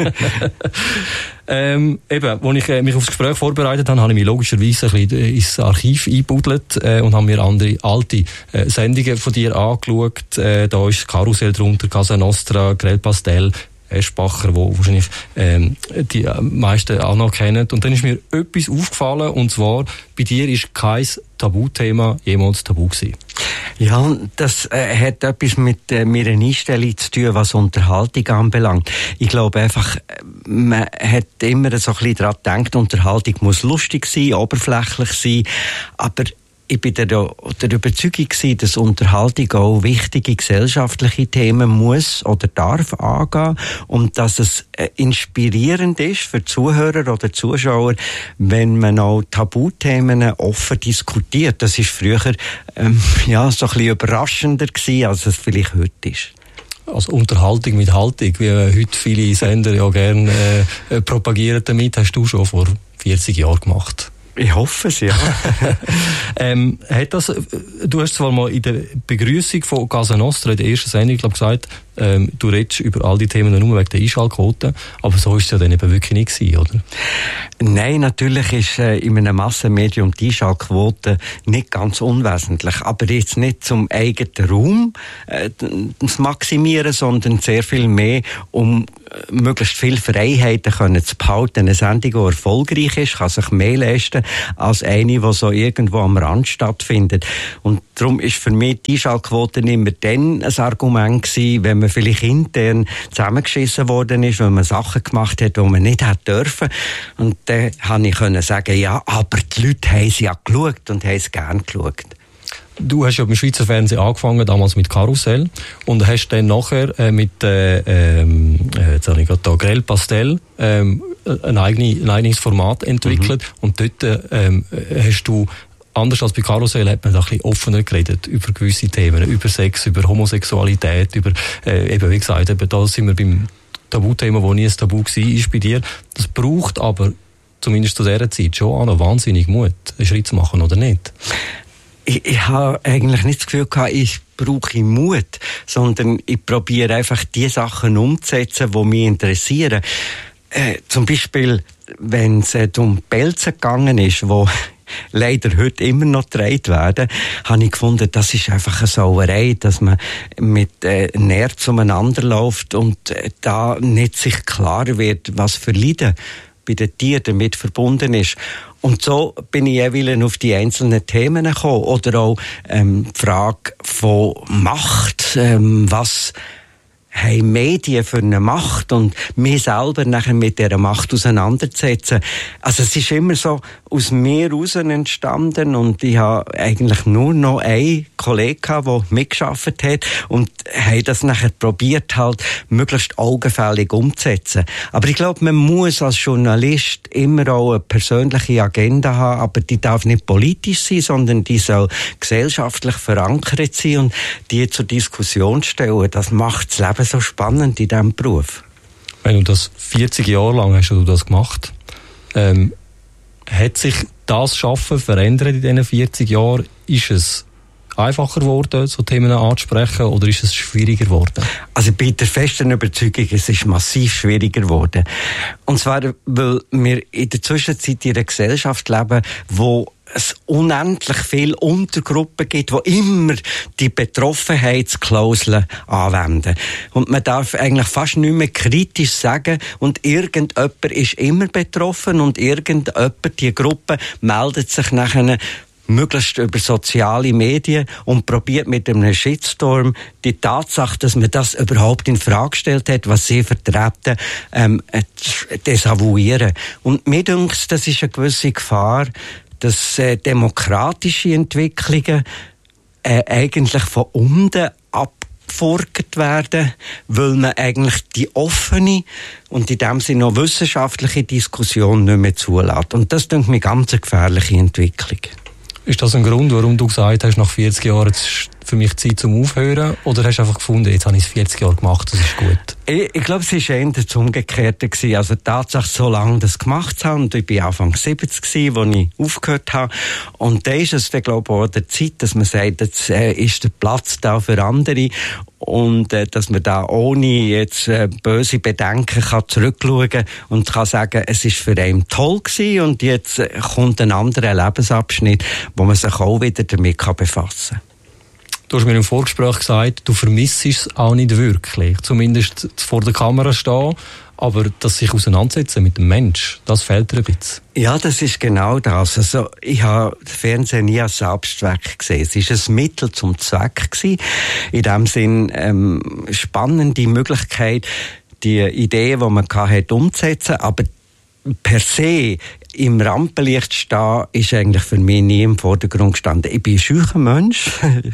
Als ich mich aufs Gespräch vorbereitet habe, habe ich mich logischerweise ein bisschen ins Archiv eingebuddelt und habe mir andere alte Sendungen von dir angeschaut. Da ist Karussell drunter, Casa Nostra, Grell Pastel, Eschbacher, wo wahrscheinlich die meisten auch noch kennen. Und dann ist mir etwas aufgefallen, und zwar, bei dir ist kein Tabuthema jemals tabu gewesen. Ja, das hat etwas mit meiner Einstellung zu tun, was Unterhaltung anbelangt. Ich glaube einfach, man hat immer so ein bisschen daran gedacht, Unterhaltung muss lustig sein, oberflächlich sein, aber ich bin der Überzeugung gewesen, dass Unterhaltung auch wichtige gesellschaftliche Themen muss oder darf angehen und dass es inspirierend ist für Zuhörer oder Zuschauer, wenn man auch Tabuthemen offen diskutiert. Das ist früher so ein bisschen überraschender gewesen, als es vielleicht heute ist. Also Unterhaltung mit Haltung, wie heute viele Sender ja gerne propagieren damit, hast du schon vor 40 Jahren gemacht. Ich hoffe es, ja. Du hast zwar mal in der Begrüßung von Casa Nostra, in der ersten Sendung, gesagt, du redest über all die Themen nur wegen der Einschaltquote, aber so ist es ja dann eben wirklich nicht gewesen, oder? Nein, natürlich ist in einem Massenmedium die Einschaltquote nicht ganz unwesentlich, aber jetzt nicht zum eigenen Raum zu maximieren, sondern sehr viel mehr, um möglichst viele Freiheiten zu behalten. Eine Sendung, die erfolgreich ist, kann sich mehr leisten als eine, die so irgendwo am Rand stattfindet. Und darum ist für mich die Einschaltquote immer dann ein Argument gewesen, wenn man vielleicht intern zusammengeschissen worden ist, wenn man Sachen gemacht hat, die man nicht hätte dürfen. Und dann konnte ich sagen, ja, aber die Leute haben es ja geschaut und haben es gerne geschaut. Du hast ja beim Schweizer Fernsehen angefangen, damals mit Karussell, und hast dann nachher mit jetzt habe ich gerade da Grell Pastel ein eigenes Format entwickelt, und dort hast du, anders als bei Karussell, hat man da ein bisschen offener geredet über gewisse Themen, über Sex, über Homosexualität, über eben, wie gesagt, eben da sind wir beim Tabuthema, wo nie ein Tabu war, ist bei dir. Das braucht aber, zumindest zu dieser Zeit, schon auch noch wahnsinnig Mut, einen Schritt zu machen, oder nicht? Ich habe eigentlich nicht das Gefühl gehabt, ich brauche Mut, sondern ich probiere einfach die Sachen umzusetzen, die mich interessieren. Zum Beispiel, wenn es um Pelzen gegangen ist, wo leider heute immer noch getragen werden, habe ich gefunden, das ist einfach eine Sauerei, dass man mit Nerz umeinander läuft und da nicht sich klar wird, was für Leiden bei den Tieren damit verbunden ist. Und so bin ich jeweils auf die einzelnen Themen gekommen. Oder auch die Frage von Macht. Was haben Medien für eine Macht? Und mich selber nachher mit dieser Macht auseinanderzusetzen. Also es ist immer so aus mir heraus entstanden. Und ich habe eigentlich nur noch einen Kollegen gehabt, der mitgearbeitet hat. Und habe das nachher probiert, halt möglichst augenfällig umzusetzen. Aber ich glaube, man muss als Journalist immer auch eine persönliche Agenda haben, aber die darf nicht politisch sein, sondern die soll gesellschaftlich verankert sein und die zur Diskussion stellen. Das macht das Leben so spannend in diesem Beruf. Wenn du das 40 Jahre lang hast du das gemacht, hat sich das Schaffen verändert in diesen 40 Jahren? Ist es einfacher geworden, so Themen anzusprechen, oder ist es schwieriger geworden? Also ich bin der festen Überzeugung, es ist massiv schwieriger geworden. Und zwar, weil wir in der Zwischenzeit in einer Gesellschaft leben, wo es unendlich viele Untergruppen gibt, die immer die Betroffenheitsklausel anwenden. Und man darf eigentlich fast nicht mehr kritisch sagen, und irgendjemand ist immer betroffen und irgendjemand, die Gruppe, meldet sich nachher möglichst über soziale Medien und probiert mit einem Shitstorm die Tatsache, dass man das überhaupt in Frage gestellt hat, was sie vertreten, desavouieren. Und mir denkt, das ist eine gewisse Gefahr, dass demokratische Entwicklungen eigentlich von unten abgefordert werden, weil man eigentlich die offene und in dem Sinne noch wissenschaftliche Diskussion nicht mehr zulässt. Und das denke ich mir ganz eine gefährliche Entwicklung. Ist das ein Grund, warum du gesagt hast, nach 40 Jahren, jetzt ist für mich Zeit zum Aufhören? Oder hast du einfach gefunden, jetzt habe ich es 40 Jahre gemacht, das ist gut? Ich glaube, es war eher das Umgekehrte gewesen. Also die Tatsache, so lange das gemacht habe, und ich war Anfang 70 gewesen, als ich aufgehört habe. Und da ist es, glaube ich, auch an der Zeit, dass man sagt, jetzt ist der Platz da für andere. Und dass man da ohne jetzt böse Bedenken kann zurückschauen und kann sagen, es ist für einen toll gewesen und jetzt kommt ein anderer Lebensabschnitt, wo man sich auch wieder damit befassen kann. Du hast mir im Vorgespräch gesagt, du vermisst es auch nicht wirklich. Zumindest vor der Kamera stehen. Aber das sich auseinandersetzen mit dem Mensch, das fehlt dir ein bisschen. Ja, das ist genau das. Also, ich habe das Fernsehen nie als Selbstzweck gesehen. Es war ein Mittel zum Zweck gewesen. In dem Sinn, spannende Möglichkeit, die Ideen, die man hatte, umzusetzen. Aber per se im Rampenlicht stehen ist eigentlich für mich nie im Vordergrund gestanden. Ich bin ein scheuer Mensch.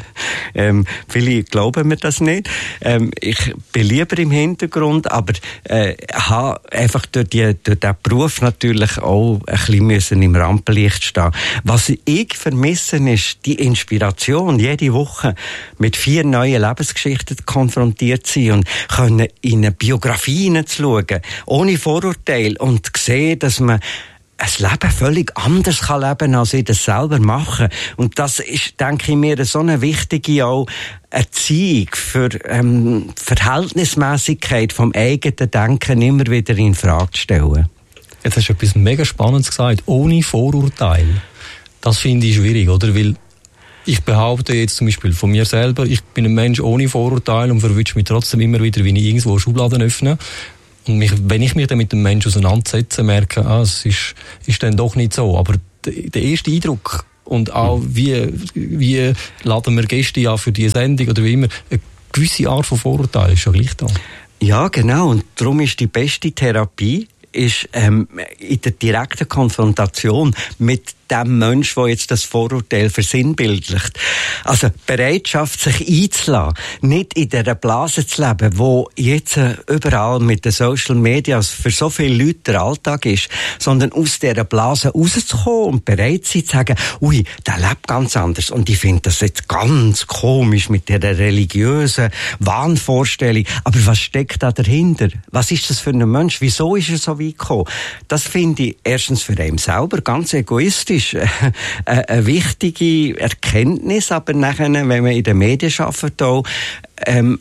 Viele glauben mir das nicht. Ich bin lieber im Hintergrund, aber habe einfach durch diesen Beruf natürlich auch ein bisschen im Rampenlicht stehen. Was ich vermisse, ist die Inspiration, jede Woche mit 4 neuen Lebensgeschichten konfrontiert zu sein und können in eine Biografie hineinzuschauen, ohne Vorurteil, und sehen, dass man ein Leben völlig anders leben kann, als ich das selber mache. Und das ist, denke ich mir, so eine wichtige auch Erziehung für Verhältnismäßigkeit vom eigenen Denken immer wieder in Frage zu stellen. Jetzt hast du etwas mega Spannendes gesagt, ohne Vorurteil. Das finde ich schwierig, oder? Weil ich behaupte jetzt zum Beispiel von mir selber, ich bin ein Mensch ohne Vorurteil und verwünsche mich trotzdem immer wieder, wie ich irgendwo Schubladen öffne. Und wenn ich mich dann mit dem Menschen auseinandersetze, merke, es ist dann doch nicht so. Aber der erste Eindruck und auch wie laden wir Gäste an für diese Sendung oder wie immer, eine gewisse Art von Vorurteil ist schon gleich da. Ja, genau. Und darum ist die beste Therapie in der direkten Konfrontation mit dem Mensch, der jetzt das Vorurteil versinnbildlicht. Also Bereitschaft, sich einzulassen, nicht in dieser Blase zu leben, wo jetzt überall mit den Social Medias für so viele Leute der Alltag ist, sondern aus dieser Blase rauszukommen und bereit sein zu sagen, ui, der lebt ganz anders. Und ich finde das jetzt ganz komisch mit dieser religiösen Wahnvorstellung. Aber was steckt da dahinter? Was ist das für ein Mensch? Wieso ist er so weit gekommen? Das finde ich erstens für einen selber ganz egoistisch eine wichtige Erkenntnis, aber nachher, wenn man in den Medien arbeitet, auch, den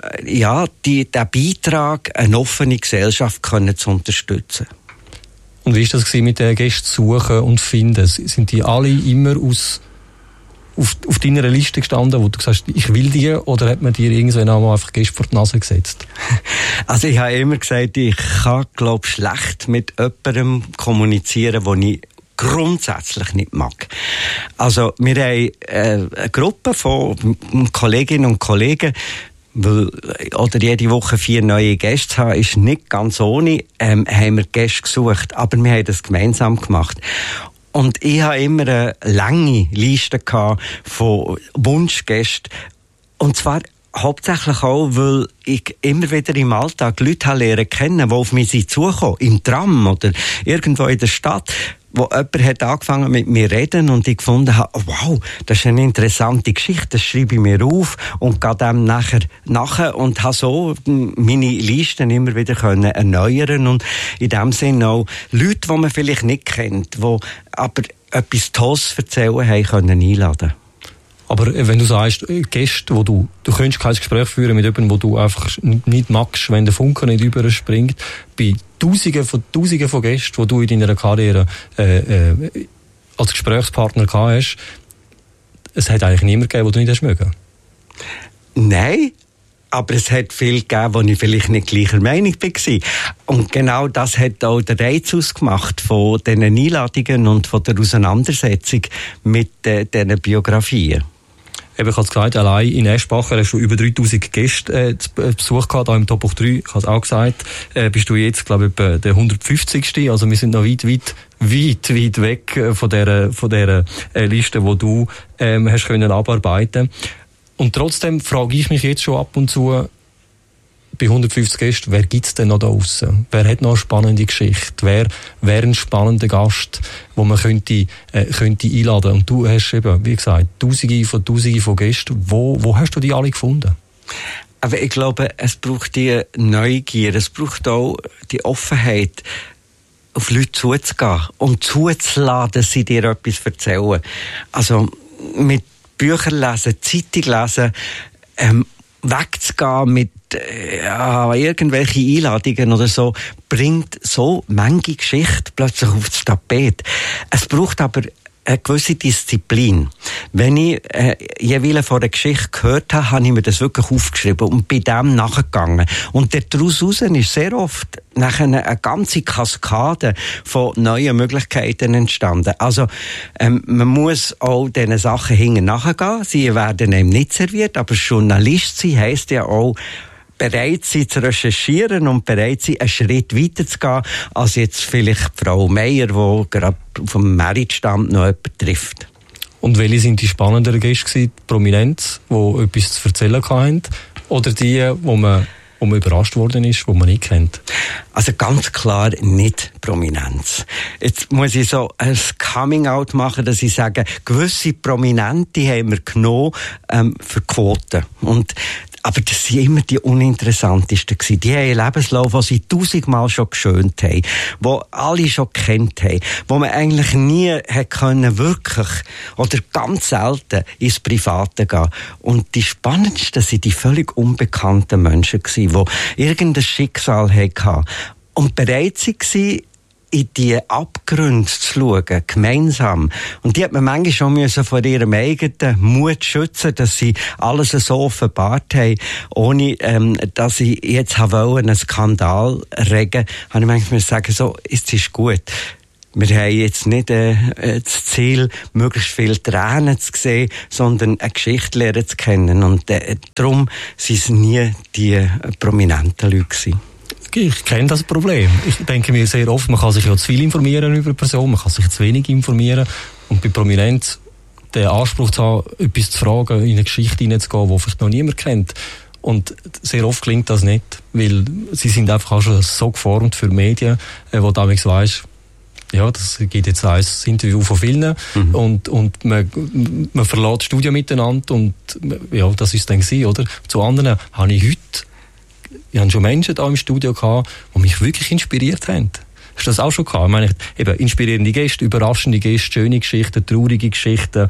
Beitrag, eine offene Gesellschaft können zu unterstützen. Und wie war das mit den Gästen suchen und finden? Sind die alle immer auf deiner Liste gestanden, wo du sagst, ich will die, oder hat man dir irgendwann einmal einfach Gäste vor die Nase gesetzt? Also ich habe immer gesagt, ich kann, glaube ich, schlecht mit jemandem kommunizieren, den ich grundsätzlich nicht mag. Also wir haben eine Gruppe von Kolleginnen und Kollegen, oder jede Woche 4 neue Gäste zu haben, ist nicht ganz ohne, haben wir Gäste gesucht, aber wir haben das gemeinsam gemacht. Und ich habe immer eine lange Liste gehabt von Wunschgästen. Und zwar hauptsächlich auch, weil ich immer wieder im Alltag Leute lernen kennen, die auf mich zukommen, im Tram oder irgendwo in der Stadt, wo jemand hat angefangen mit mir zu reden und ich gefunden habe, oh, wow, das ist eine interessante Geschichte, das schreibe ich mir auf und gehe dem nachher und habe so meine Listen immer wieder können erneuern und in dem Sinne auch Leute, die man vielleicht nicht kennt, die aber etwas Tolles erzählen haben, können einladen. Aber wenn du sagst, Gäste, wo du könntest kein Gespräch führen mit jemandem, wo du einfach nicht magst, wenn der Funke nicht überspringt, bei Tausenden von Gästen, die du in deiner Karriere als Gesprächspartner gehabt hast, es hat eigentlich niemanden gegeben, den du nicht hast mögen? Nein, aber es hat viel gegeben, wo ich vielleicht nicht gleicher Meinung war. Und genau das hat auch den Reiz ausgemacht von diesen Einladungen und von der Auseinandersetzung mit diesen Biografien. Eben, ich habe es gesagt, allein in Eschbacher hast du über 3000 Gäste zu Besuch gehabt, auch im Top of 3, ich habe es auch gesagt, bist du jetzt, glaube ich, etwa der 150. Also wir sind noch weit weg von dieser Liste, die du hast können abarbeiten. Und trotzdem frage ich mich jetzt schon ab und zu, bei 150 Gästen, wer gibt es denn noch da draussen? Wer hat noch eine spannende Geschichte? Wer wäre ein spannender Gast, den man könnte einladen? Und du hast eben, wie gesagt, Tausende von Gästen. Wo hast du die alle gefunden? Aber ich glaube, es braucht die Neugier, es braucht auch die Offenheit, auf Leute zuzugehen und zuzuladen, dass sie dir etwas erzählen. Also mit Büchern lesen, Zeitung lesen, wegzugehen mit irgendwelche Einladungen oder so, bringt so manche Geschichte plötzlich aufs Tapet. Es braucht aber eine gewisse Disziplin. Wenn ich jeweils von einer Geschichte gehört habe, habe ich mir das wirklich aufgeschrieben und bei dem nachgegangen. Und daraus ist sehr oft nachher eine ganze Kaskade von neuen Möglichkeiten entstanden. Also man muss auch diesen Sachen hinten nachgehen. Sie werden einem nicht serviert, aber Journalist sein heisst ja auch, bereit sein zu recherchieren und bereit sein, einen Schritt weiter zu gehen, als jetzt vielleicht Frau Meier, die gerade vom Meritstand noch jemanden trifft. Und welche sind die spannenderen Gäste gewesen? Die Prominenz, die etwas zu erzählen hatten? Oder die, wo man überrascht worden ist, die man nicht kennt? Also ganz klar nicht Prominenz. Jetzt muss ich so ein Coming-out machen, dass ich sage, gewisse Prominente haben wir genommen für Quoten. Aber das waren immer die uninteressantesten gewesen. Die haben einen Lebenslauf, den sie 1000-mal schon geschönt haben, wo alle schon gekannt haben, wo man eigentlich nie hätte können, wirklich, oder ganz selten ins Private gehen. Und die spannendsten sind die völlig unbekannten Menschen gewesen, die irgendein Schicksal hatten und bereit waren, in die Abgründe zu schauen, gemeinsam. Und die hat man manchmal schon vor ihrem eigenen Mut schützen, dass sie alles so offenbart haben, ohne, dass sie jetzt einen Skandal regen. Habe ich manchmal sagen, so, es ist gut. Wir haben jetzt nicht das Ziel, möglichst viele Tränen zu sehen, sondern eine Geschichte lernen zu kennen. Und darum sind es nie die prominenten Leute gewesen. Ich kenne das Problem. Ich denke mir sehr oft, man kann sich ja zu viel informieren über eine Person, man kann sich zu wenig informieren. Und bei Prominenz den Anspruch zu haben, etwas zu fragen, in eine Geschichte hineinzugehen, die vielleicht noch niemand kennt. Und sehr oft klingt das nicht, weil sie sind einfach auch schon so geformt für Medien, wo du damals weisst, ja, das gibt jetzt ein Interview von vielen und man verlässt das Studio miteinander und ja, das ist dann gewesen, oder? Zu anderen habe ich schon Menschen da im Studio gehabt, die mich wirklich inspiriert haben. Hast du das auch schon gehabt? Ich meine, eben inspirierende Gäste, überraschende Gäste, schöne Geschichten, traurige Geschichten.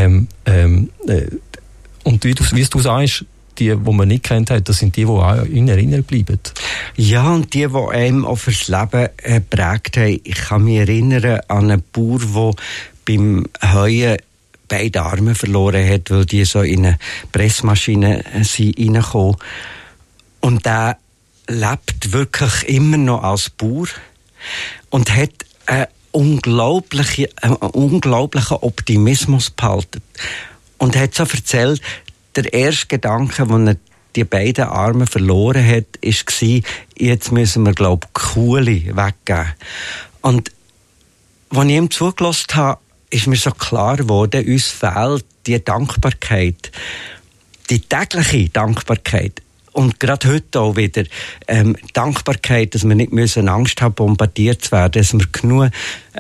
Und wie du sagst, die man nicht kennt hat, das sind die auch in Erinnerung bleiben. Ja, und die einem auch fürs Leben geprägt haben. Ich kann mich erinnern an einen Bauer, der beim Heuen beide Arme verloren hat, weil die so in eine Pressmaschine reingekommen. Und der lebt wirklich immer noch als Bauer und hat einen unglaublichen Optimismus behalten. Und hat so erzählt, der erste Gedanke, als er die beiden Arme verloren hat, war, jetzt müssen wir, glaube ich, Kuhle weggeben. Und als ich ihm zugelassen habe, ist mir so klar geworden, uns fehlt die Dankbarkeit, die tägliche Dankbarkeit. Und gerade heute auch wieder Dankbarkeit, dass wir nicht müssen Angst haben, bombardiert zu werden, dass wir genug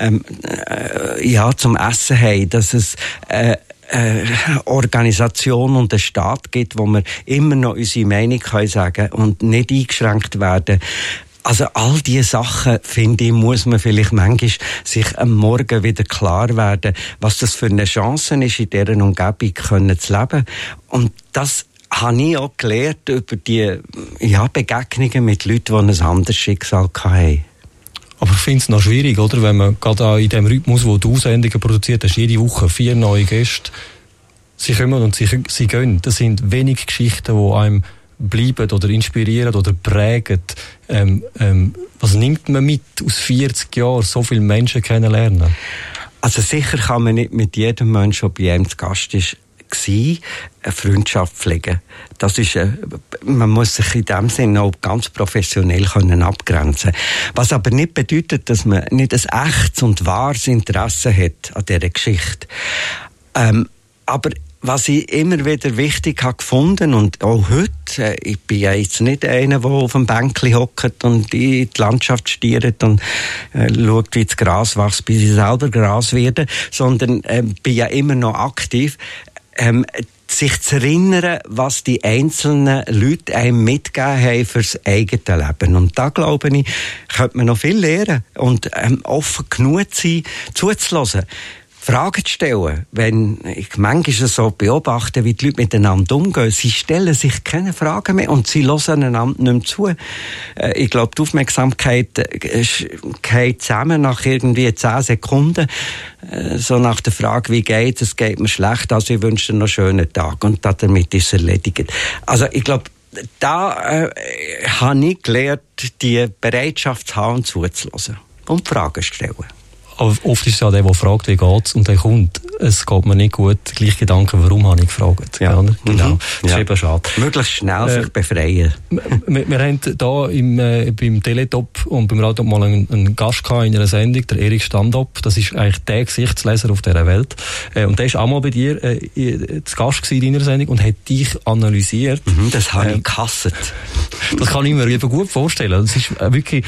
zum Essen haben, dass es Organisation und einen Staat gibt, wo wir immer noch unsere Meinung können sagen und nicht eingeschränkt werden. Also all diese Sachen, finde ich, muss man vielleicht manchmal sich am Morgen wieder klar werden, was das für eine Chance ist, in dieser Umgebung zu leben. Und das habe ich auch gelernt über die Begegnungen mit Leuten, die ein anderes Schicksal hatten. Aber ich finde es noch schwierig, oder? Wenn man gerade in dem Rhythmus, wo du Sendungen produziert hast, jede Woche 4 neue Gäste, sie kommen und sie gehen. Das sind wenig Geschichten, die einem bleiben oder inspirieren oder prägen. Was nimmt man mit aus 40 Jahren, so viele Menschen kennenlernen? Also sicher kann man nicht mit jedem Menschen, der bei einem zu Gast ist, eine Freundschaft pflegen. Das ist, man muss sich in dem Sinne auch ganz professionell abgrenzen können. Was aber nicht bedeutet, dass man nicht ein echtes und wahres Interesse hat an dieser Geschichte. Aber was ich immer wieder wichtig habe gefunden und auch heute, ich bin ja jetzt nicht einer, der auf dem Bänkli hockt und in die Landschaft stiert und schaut, wie das Gras wächst, bis ich selber Gras werde, sondern bin ja immer noch aktiv. Sich zu erinnern, was die einzelnen Leute einem mitgegeben haben fürs eigene Leben. Und da, glaube ich, könnte man noch viel lernen und offen genug sein, zuzuhören. Fragen zu stellen. Wenn ich manchmal so beobachte, wie die Leute miteinander umgehen, sie stellen sich keine Fragen mehr und sie hören einander nicht mehr zu. Ich glaube, die Aufmerksamkeit geht zusammen nach irgendwie 10 Sekunden. So nach der Frage, wie geht's? Es geht mir schlecht, also ich wünsche dir noch einen schönen Tag. Und damit ist es erledigt. Also ich glaube, da habe ich gelernt, die Bereitschaft zu haben und zuzuhören. Und Fragen zu stellen. Aber oft ist es ja der fragt, wie geht's, und der kommt, es geht mir nicht gut, gleich Gedanken, warum habe ich gefragt. Ja. Oder? Genau. Das ist Ja. eben schade. Möglichst schnell sich befreien. Wir haben hier beim Teletop und beim Radio mal einen Gast gehabt in einer Sendung, der Erik Standop. Das ist eigentlich der Gesichtsleser auf dieser Welt. Und der ist auch mal bei dir zu Gast gewesen in deiner Sendung und hat dich analysiert. Das habe ich gehasst. Das kann ich mir eben gut vorstellen. Das ist wirklich,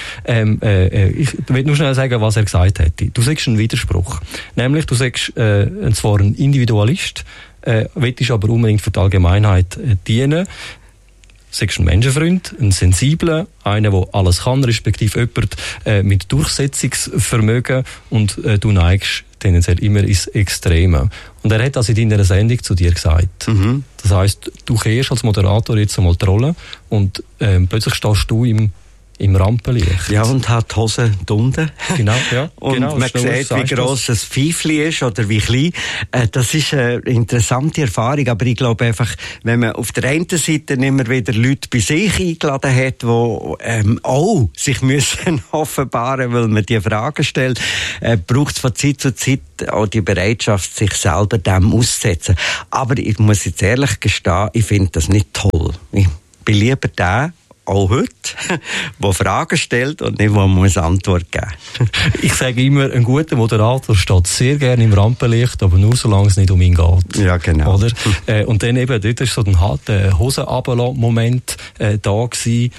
ich will nur schnell sagen, was er gesagt hat. Du sagst einen Widerspruch. Nämlich, du sagst, zwar ein Individualist, willst aber unbedingt für die Allgemeinheit dienen. Sagst ein Menschenfreund, ein Sensibler, einer, der alles kann, respektive jemand mit Durchsetzungsvermögen, und du neigst tendenziell immer ins Extreme. Und er hat das in deiner Sendung zu dir gesagt. Das heisst, du kehrst als Moderator jetzt einmal die Rolle und plötzlich stehst du im Rampenlicht. Ja, und hat die Hose unten. Genau, ja. Und genau, man sieht, wie gross ein Pfeifli ist oder wie klein. Das ist eine interessante Erfahrung, aber ich glaube einfach, wenn man auf der einen Seite immer wieder Leute bei sich eingeladen hat, die auch sich müssen offenbaren, weil man die Fragen stellt, braucht es von Zeit zu Zeit auch die Bereitschaft, sich selber dem auszusetzen. Aber ich muss jetzt ehrlich gestehen, ich finde das nicht toll. Ich bin lieber der, auch heute, der Fragen stellt und nicht, der muss Antwort geben. Ich sage immer, ein guter Moderator steht sehr gerne im Rampenlicht, aber nur solange es nicht um ihn geht. Ja, genau. Oder? Und dann eben, dort ist so ein harter Hosen-Runterlassen-Moment da gewesen.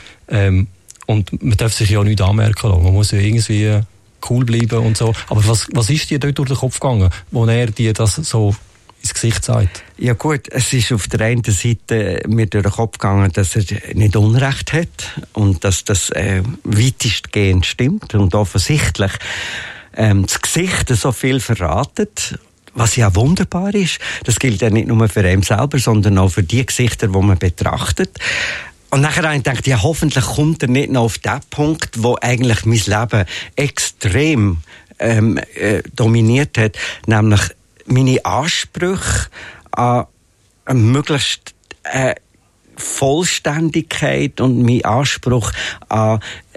Und man darf sich ja nicht anmerken lassen. Man muss ja irgendwie cool bleiben und so. Aber was ist dir dort durch den Kopf gegangen, wo er dir das so ins Gesicht sagt? Ja gut, es ist auf der einen Seite mir durch den Kopf gegangen, dass er nicht Unrecht hat und dass das weitestgehend stimmt und offensichtlich das Gesicht so viel verratet, was ja wunderbar ist. Das gilt ja nicht nur für ihn selber, sondern auch für die Gesichter, die man betrachtet. Und nachher habe ich gedacht, ja, hoffentlich kommt er nicht noch auf den Punkt, wo eigentlich mein Leben extrem dominiert hat, nämlich meine Ansprüche an möglichst Vollständigkeit und mein Anspruch an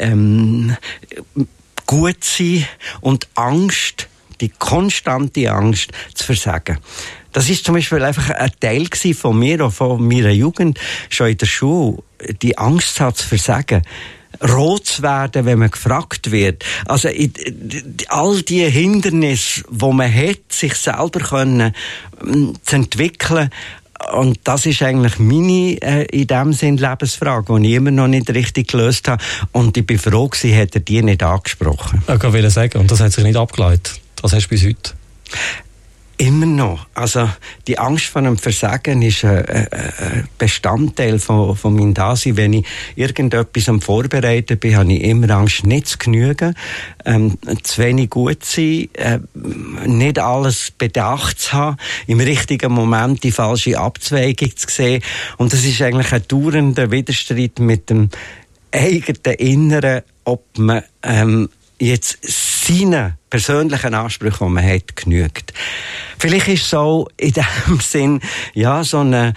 gut sein und Angst, die konstante Angst zu versagen. Das ist zum Beispiel einfach ein Teil von mir, auch von meiner Jugend, schon in der Schule, die Angst zu versagen. Rot zu werden, wenn man gefragt wird. Also all die Hindernisse, die man hat, sich selber können, zu entwickeln. Und das ist eigentlich meine, in dem Sinn, Lebensfrage, die ich immer noch nicht richtig gelöst habe. Und ich bin froh gewesen, hätte er die nicht angesprochen. Ich wollte sagen, und das hat sich nicht abgeleitet. Das hast du bis heute. Immer noch. Also, die Angst vor einem Versagen ist ein Bestandteil von meinem Dasein. Wenn ich irgendetwas am Vorbereiten bin, habe ich immer Angst, nicht zu genügen, zu wenig gut zu sein, nicht alles bedacht zu haben, im richtigen Moment die falsche Abzweigung zu sehen. Und das ist eigentlich ein dauernder Widerstreit mit dem eigenen Inneren, ob man jetzt seinen persönlichen Ansprüchen, die man hat, genügt. Vielleicht ist es so in dem Sinn, ja, so ein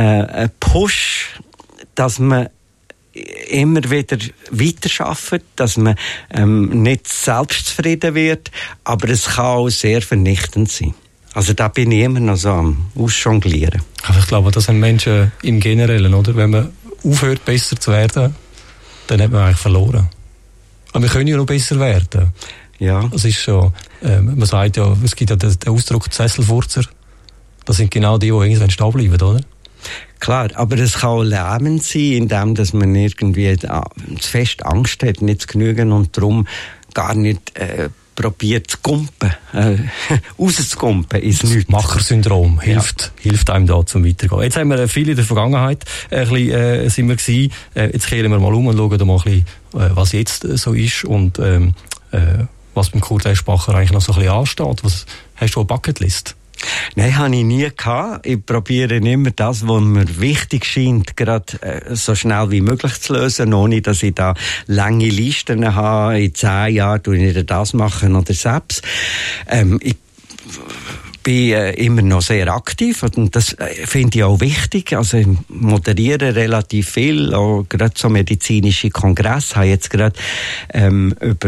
Push, dass man immer wieder weiterarbeitet, dass man nicht selbstzufrieden wird, aber es kann auch sehr vernichtend sein. Also da bin ich immer noch so am Ausjonglieren. Aber ich glaube, das sind Menschen im Generellen, oder? Wenn man aufhört, besser zu werden, dann hat man eigentlich verloren. Aber wir können ja noch besser werden. Ja. Das ist schon, man sagt ja, es gibt ja den Ausdruck Sesselfurzer. Das sind genau die irgendwann stehen bleiben, oder? Klar, aber es kann auch lähmend sein, indem dass man irgendwie zu fest Angst hat, nicht zu genügen und darum gar nicht probiert zu kumpen, rauszukumpen ins Nichts. Machersyndrom hilft einem da zum Weitergehen. Jetzt haben wir viel in der Vergangenheit ein bisschen, sind wir gewesen. Jetzt kehren wir mal um und schauen mal ein bisschen, was jetzt so ist und was beim Kurt Eschbacher eigentlich noch so ein bisschen ansteht. Was hast du eine Bucketlist? Nein, habe ich nie gehabt. Ich probiere immer das, was mir wichtig scheint, gerade so schnell wie möglich zu lösen, ohne dass ich da lange Listen habe. In 10 Jahren tue ich nicht das machen oder selbst. Ich bin immer noch sehr aktiv und das finde ich auch wichtig. Also ich moderiere relativ viel, auch gerade so medizinische Kongresse. Ich habe jetzt gerade über die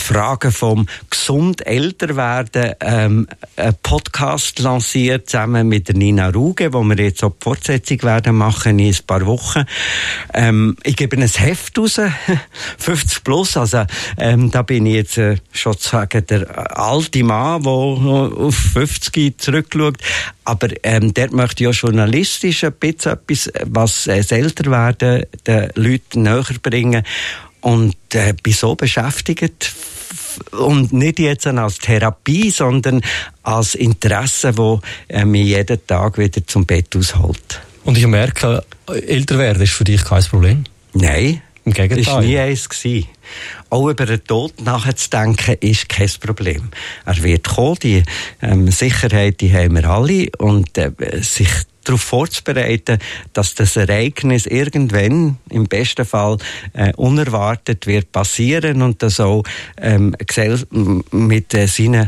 die Frage vom gesund älter werden einen Podcast lanciert, zusammen mit der Nina Ruge, wo wir jetzt auch die Fortsetzung werden machen in ein paar Wochen. Ich gebe ein Heft raus, 50 plus, also da bin ich jetzt schon zu sagen, der alte Mann, der auf 50 zurückschaut. Aber dort möchte ich auch journalistisch ein bisschen etwas, was das Älterwerden den Leuten näher bringen. Und bin so beschäftigt. Und nicht jetzt als Therapie, sondern als Interesse, das mich jeden Tag wieder zum Bett ausholt. Und ich merke, älter werden ist für dich kein Problem? Nein. Im Gegenteil. Das war nie eins gewesen. Auch über den Tod nachzudenken, ist kein Problem. Er wird kommen, die Sicherheit, die haben wir alle. Und sich darauf vorzubereiten, dass das Ereignis irgendwann, im besten Fall, unerwartet wird passieren und das auch mit seinen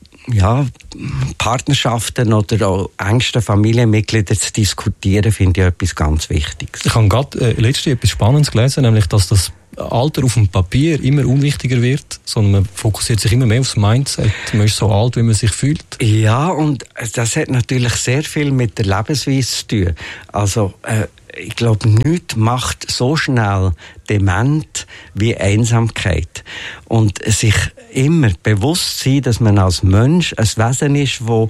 Partnerschaften oder auch engsten Familienmitgliedern zu diskutieren, finde ich etwas ganz Wichtiges. Ich habe gerade letztens etwas Spannendes gelesen, nämlich, dass das Alter auf dem Papier immer unwichtiger wird, sondern man fokussiert sich immer mehr aufs Mindset. Man ist so alt, wie man sich fühlt. Ja, und das hat natürlich sehr viel mit der Lebensweise zu tun. Also, ich glaube, nichts macht so schnell dement wie Einsamkeit. Und sich immer bewusst sein, dass man als Mensch ein Wesen ist, das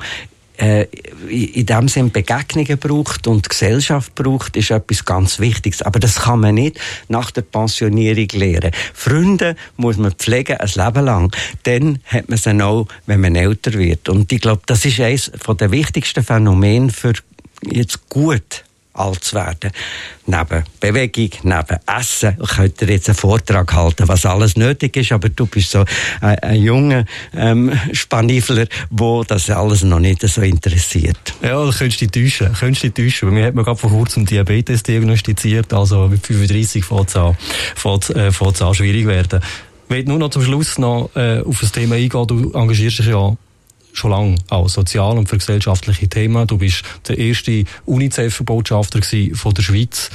in dem Sinn Begegnungen braucht und Gesellschaft braucht, ist etwas ganz Wichtiges. Aber das kann man nicht nach der Pensionierung lernen. Freunde muss man pflegen ein Leben lang. Dann hat man sie auch, wenn man älter wird. Und ich glaube, das ist eines der wichtigsten Phänomene für jetzt gut alt zu werden. Neben Bewegung, neben Essen. Ich könnte dir jetzt einen Vortrag halten, was alles nötig ist, aber du bist so ein junger Spanifler, wo das alles noch nicht so interessiert. Ja, du könntest dich täuschen. Bei mir hat man gerade vor kurzem Diabetes diagnostiziert, also mit 35 fängt es an schwierig werden. Ich will nur noch zum Schluss noch auf das Thema eingehen. Du engagierst dich ja schon lange auch sozial und für gesellschaftliche Themen. Du bist der erste UNICEF-Botschafter von der Schweiz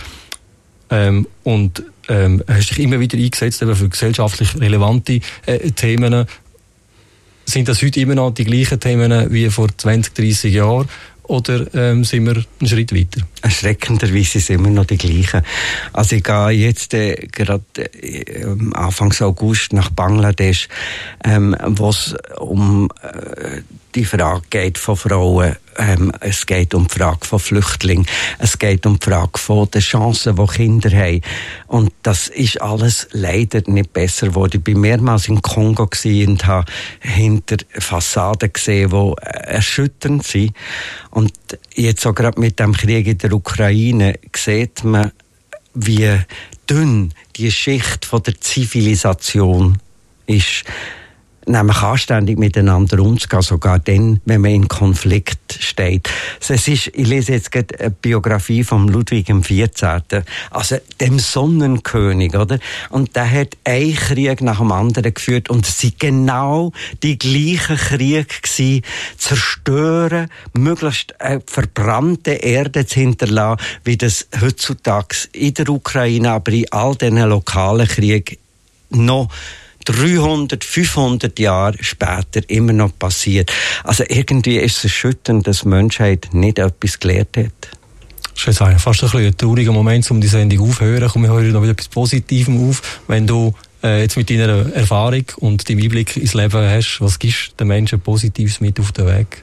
und hast dich immer wieder eingesetzt eben für gesellschaftlich relevante Themen. Sind das heute immer noch die gleichen Themen wie vor 20, 30 Jahren? Oder sind wir einen Schritt weiter? Erschreckenderweise sind immer noch die gleichen. Also ich gehe jetzt gerade Anfang August nach Bangladesch, wo es um die Frage geht von Frauen. Es geht um die Frage von Flüchtlingen. Es geht um die Frage von den Chancen, die Kinder haben. Und das ist alles leider nicht besser geworden. Ich bin mehrmals in Kongo und habe hinter Fassaden gesehen, die erschütternd sind. Und jetzt auch gerade mit dem Krieg in der Ukraine sieht man, wie dünn die Schicht von der Zivilisation ist. Nämlich anständig miteinander umzugehen, sogar dann, wenn man in Konflikt steht. Ich lese jetzt gerade eine Biografie von Ludwig XIV., also dem Sonnenkönig, oder? Und der hat einen Krieg nach dem anderen geführt und es sind genau die gleichen Kriege gewesen, zerstören, möglichst verbrannte Erde zu hinterlassen, wie das heutzutage in der Ukraine, aber in all diesen lokalen Kriegen noch 300, 500 Jahre später immer noch passiert. Also irgendwie ist es erschütternd, dass die Menschheit nicht etwas gelernt hat. Das ist jetzt fast ein trauriger Moment, um die Sendung aufzuhören. Komm, wir hören noch wieder etwas Positivem auf. Wenn du jetzt mit deiner Erfahrung und deinem Einblick ins Leben hast, was gibst du den Menschen Positives mit auf den Weg?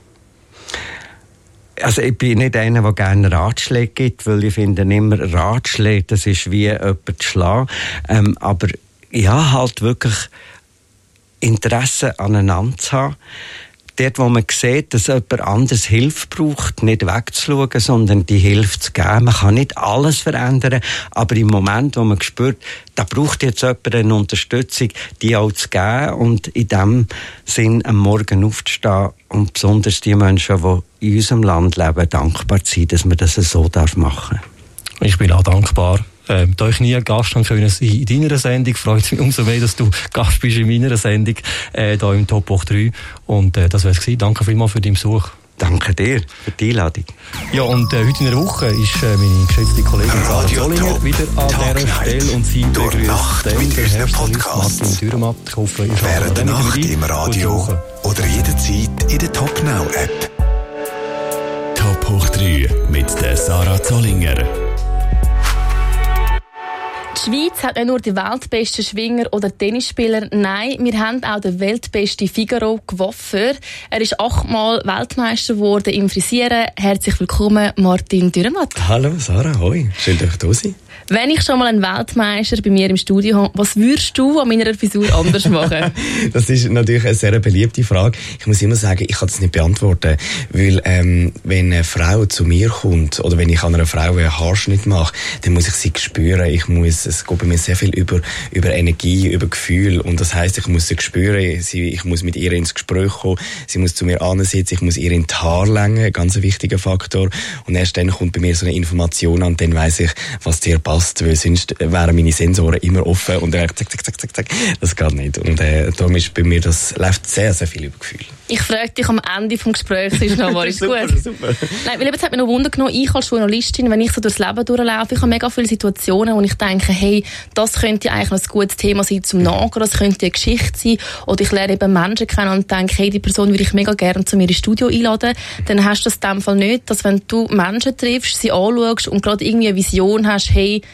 Also ich bin nicht einer, der gerne Ratschläge gibt, weil ich finde immer, Ratschläge, das ist wie jemanden zu schlagen. Aber ja, halt wirklich Interesse aneinander zu haben. Dort, wo man sieht, dass jemand anderes Hilfe braucht, nicht wegzuschauen, sondern die Hilfe zu geben. Man kann nicht alles verändern, aber im Moment, wo man spürt, da braucht jetzt jemand eine Unterstützung, die auch zu geben und in dem Sinn am Morgen aufzustehen und besonders die Menschen, die in unserem Land leben, dankbar zu sein, dass man das so machen darf. Ich bin auch dankbar. Da ich nie Gast haben können in deiner Sendung, freut es mich umso mehr, dass du Gast bist in meiner Sendung, hier im Top 3. Und das wär's gewesen. Danke vielmals für deinen Besuch. Danke dir für die Einladung. Ja, und heute in der Woche ist meine geschätzte Kollegin Sarah Zollinger wieder an dieser Stelle und sie begrüßt den Podcast Martin Dürrematt. Ich hoffe, ihr während der Nacht im Radio oder jederzeit in der Top Now App. Top hoch 3 mit der Sarah Zollinger. Die Schweiz hat nicht nur die weltbesten Schwinger oder Tennisspieler, nein, wir haben auch den weltbesten Figaro Coiffeur. Er ist 8-mal Weltmeister geworden im Frisieren. Herzlich willkommen, Martin Dürrematt. Hallo Sarah, hoi, schön, dass ich da sein. Wenn ich schon mal einen Weltmeister bei mir im Studio habe, was würdest du an meiner Frisur anders machen? Das ist natürlich eine sehr beliebte Frage. Ich muss immer sagen, ich kann das nicht beantworten, weil wenn eine Frau zu mir kommt oder wenn ich an einer Frau einen Haarschnitt mache, dann muss ich sie spüren. Es geht bei mir sehr viel über Energie, über Gefühl und das heisst, ich muss sie spüren, ich muss mit ihr ins Gespräch kommen, sie muss zu mir ansitzen, ich muss ihr in die Haare längen, ein ganz wichtiger Faktor und erst dann kommt bei mir so eine Information an, dann weiss ich, was dir passt, weil sonst wären meine Sensoren immer offen und dann zack, zack, zack, zack, zack. Das geht nicht. Und darum ist bei mir, das läuft sehr, sehr viel über Gefühl. Ich frage dich am Ende des Gesprächs, ist noch mal, ist super, gut? Super. Nein, weil es hat mich noch Wunder genommen, ich als Journalistin, wenn ich so durchs Leben durchlaufe, ich habe mega viele Situationen, wo ich denke, hey, das könnte eigentlich noch ein gutes Thema sein zum Nachgehen, das könnte eine Geschichte sein, oder ich lerne eben Menschen kennen und denke, hey, die Person würde ich mega gerne zu mir ins Studio einladen, dann hast du das in dem Fall nicht, dass wenn du Menschen triffst, sie anschaust und gerade irgendwie eine Vision hast, hey,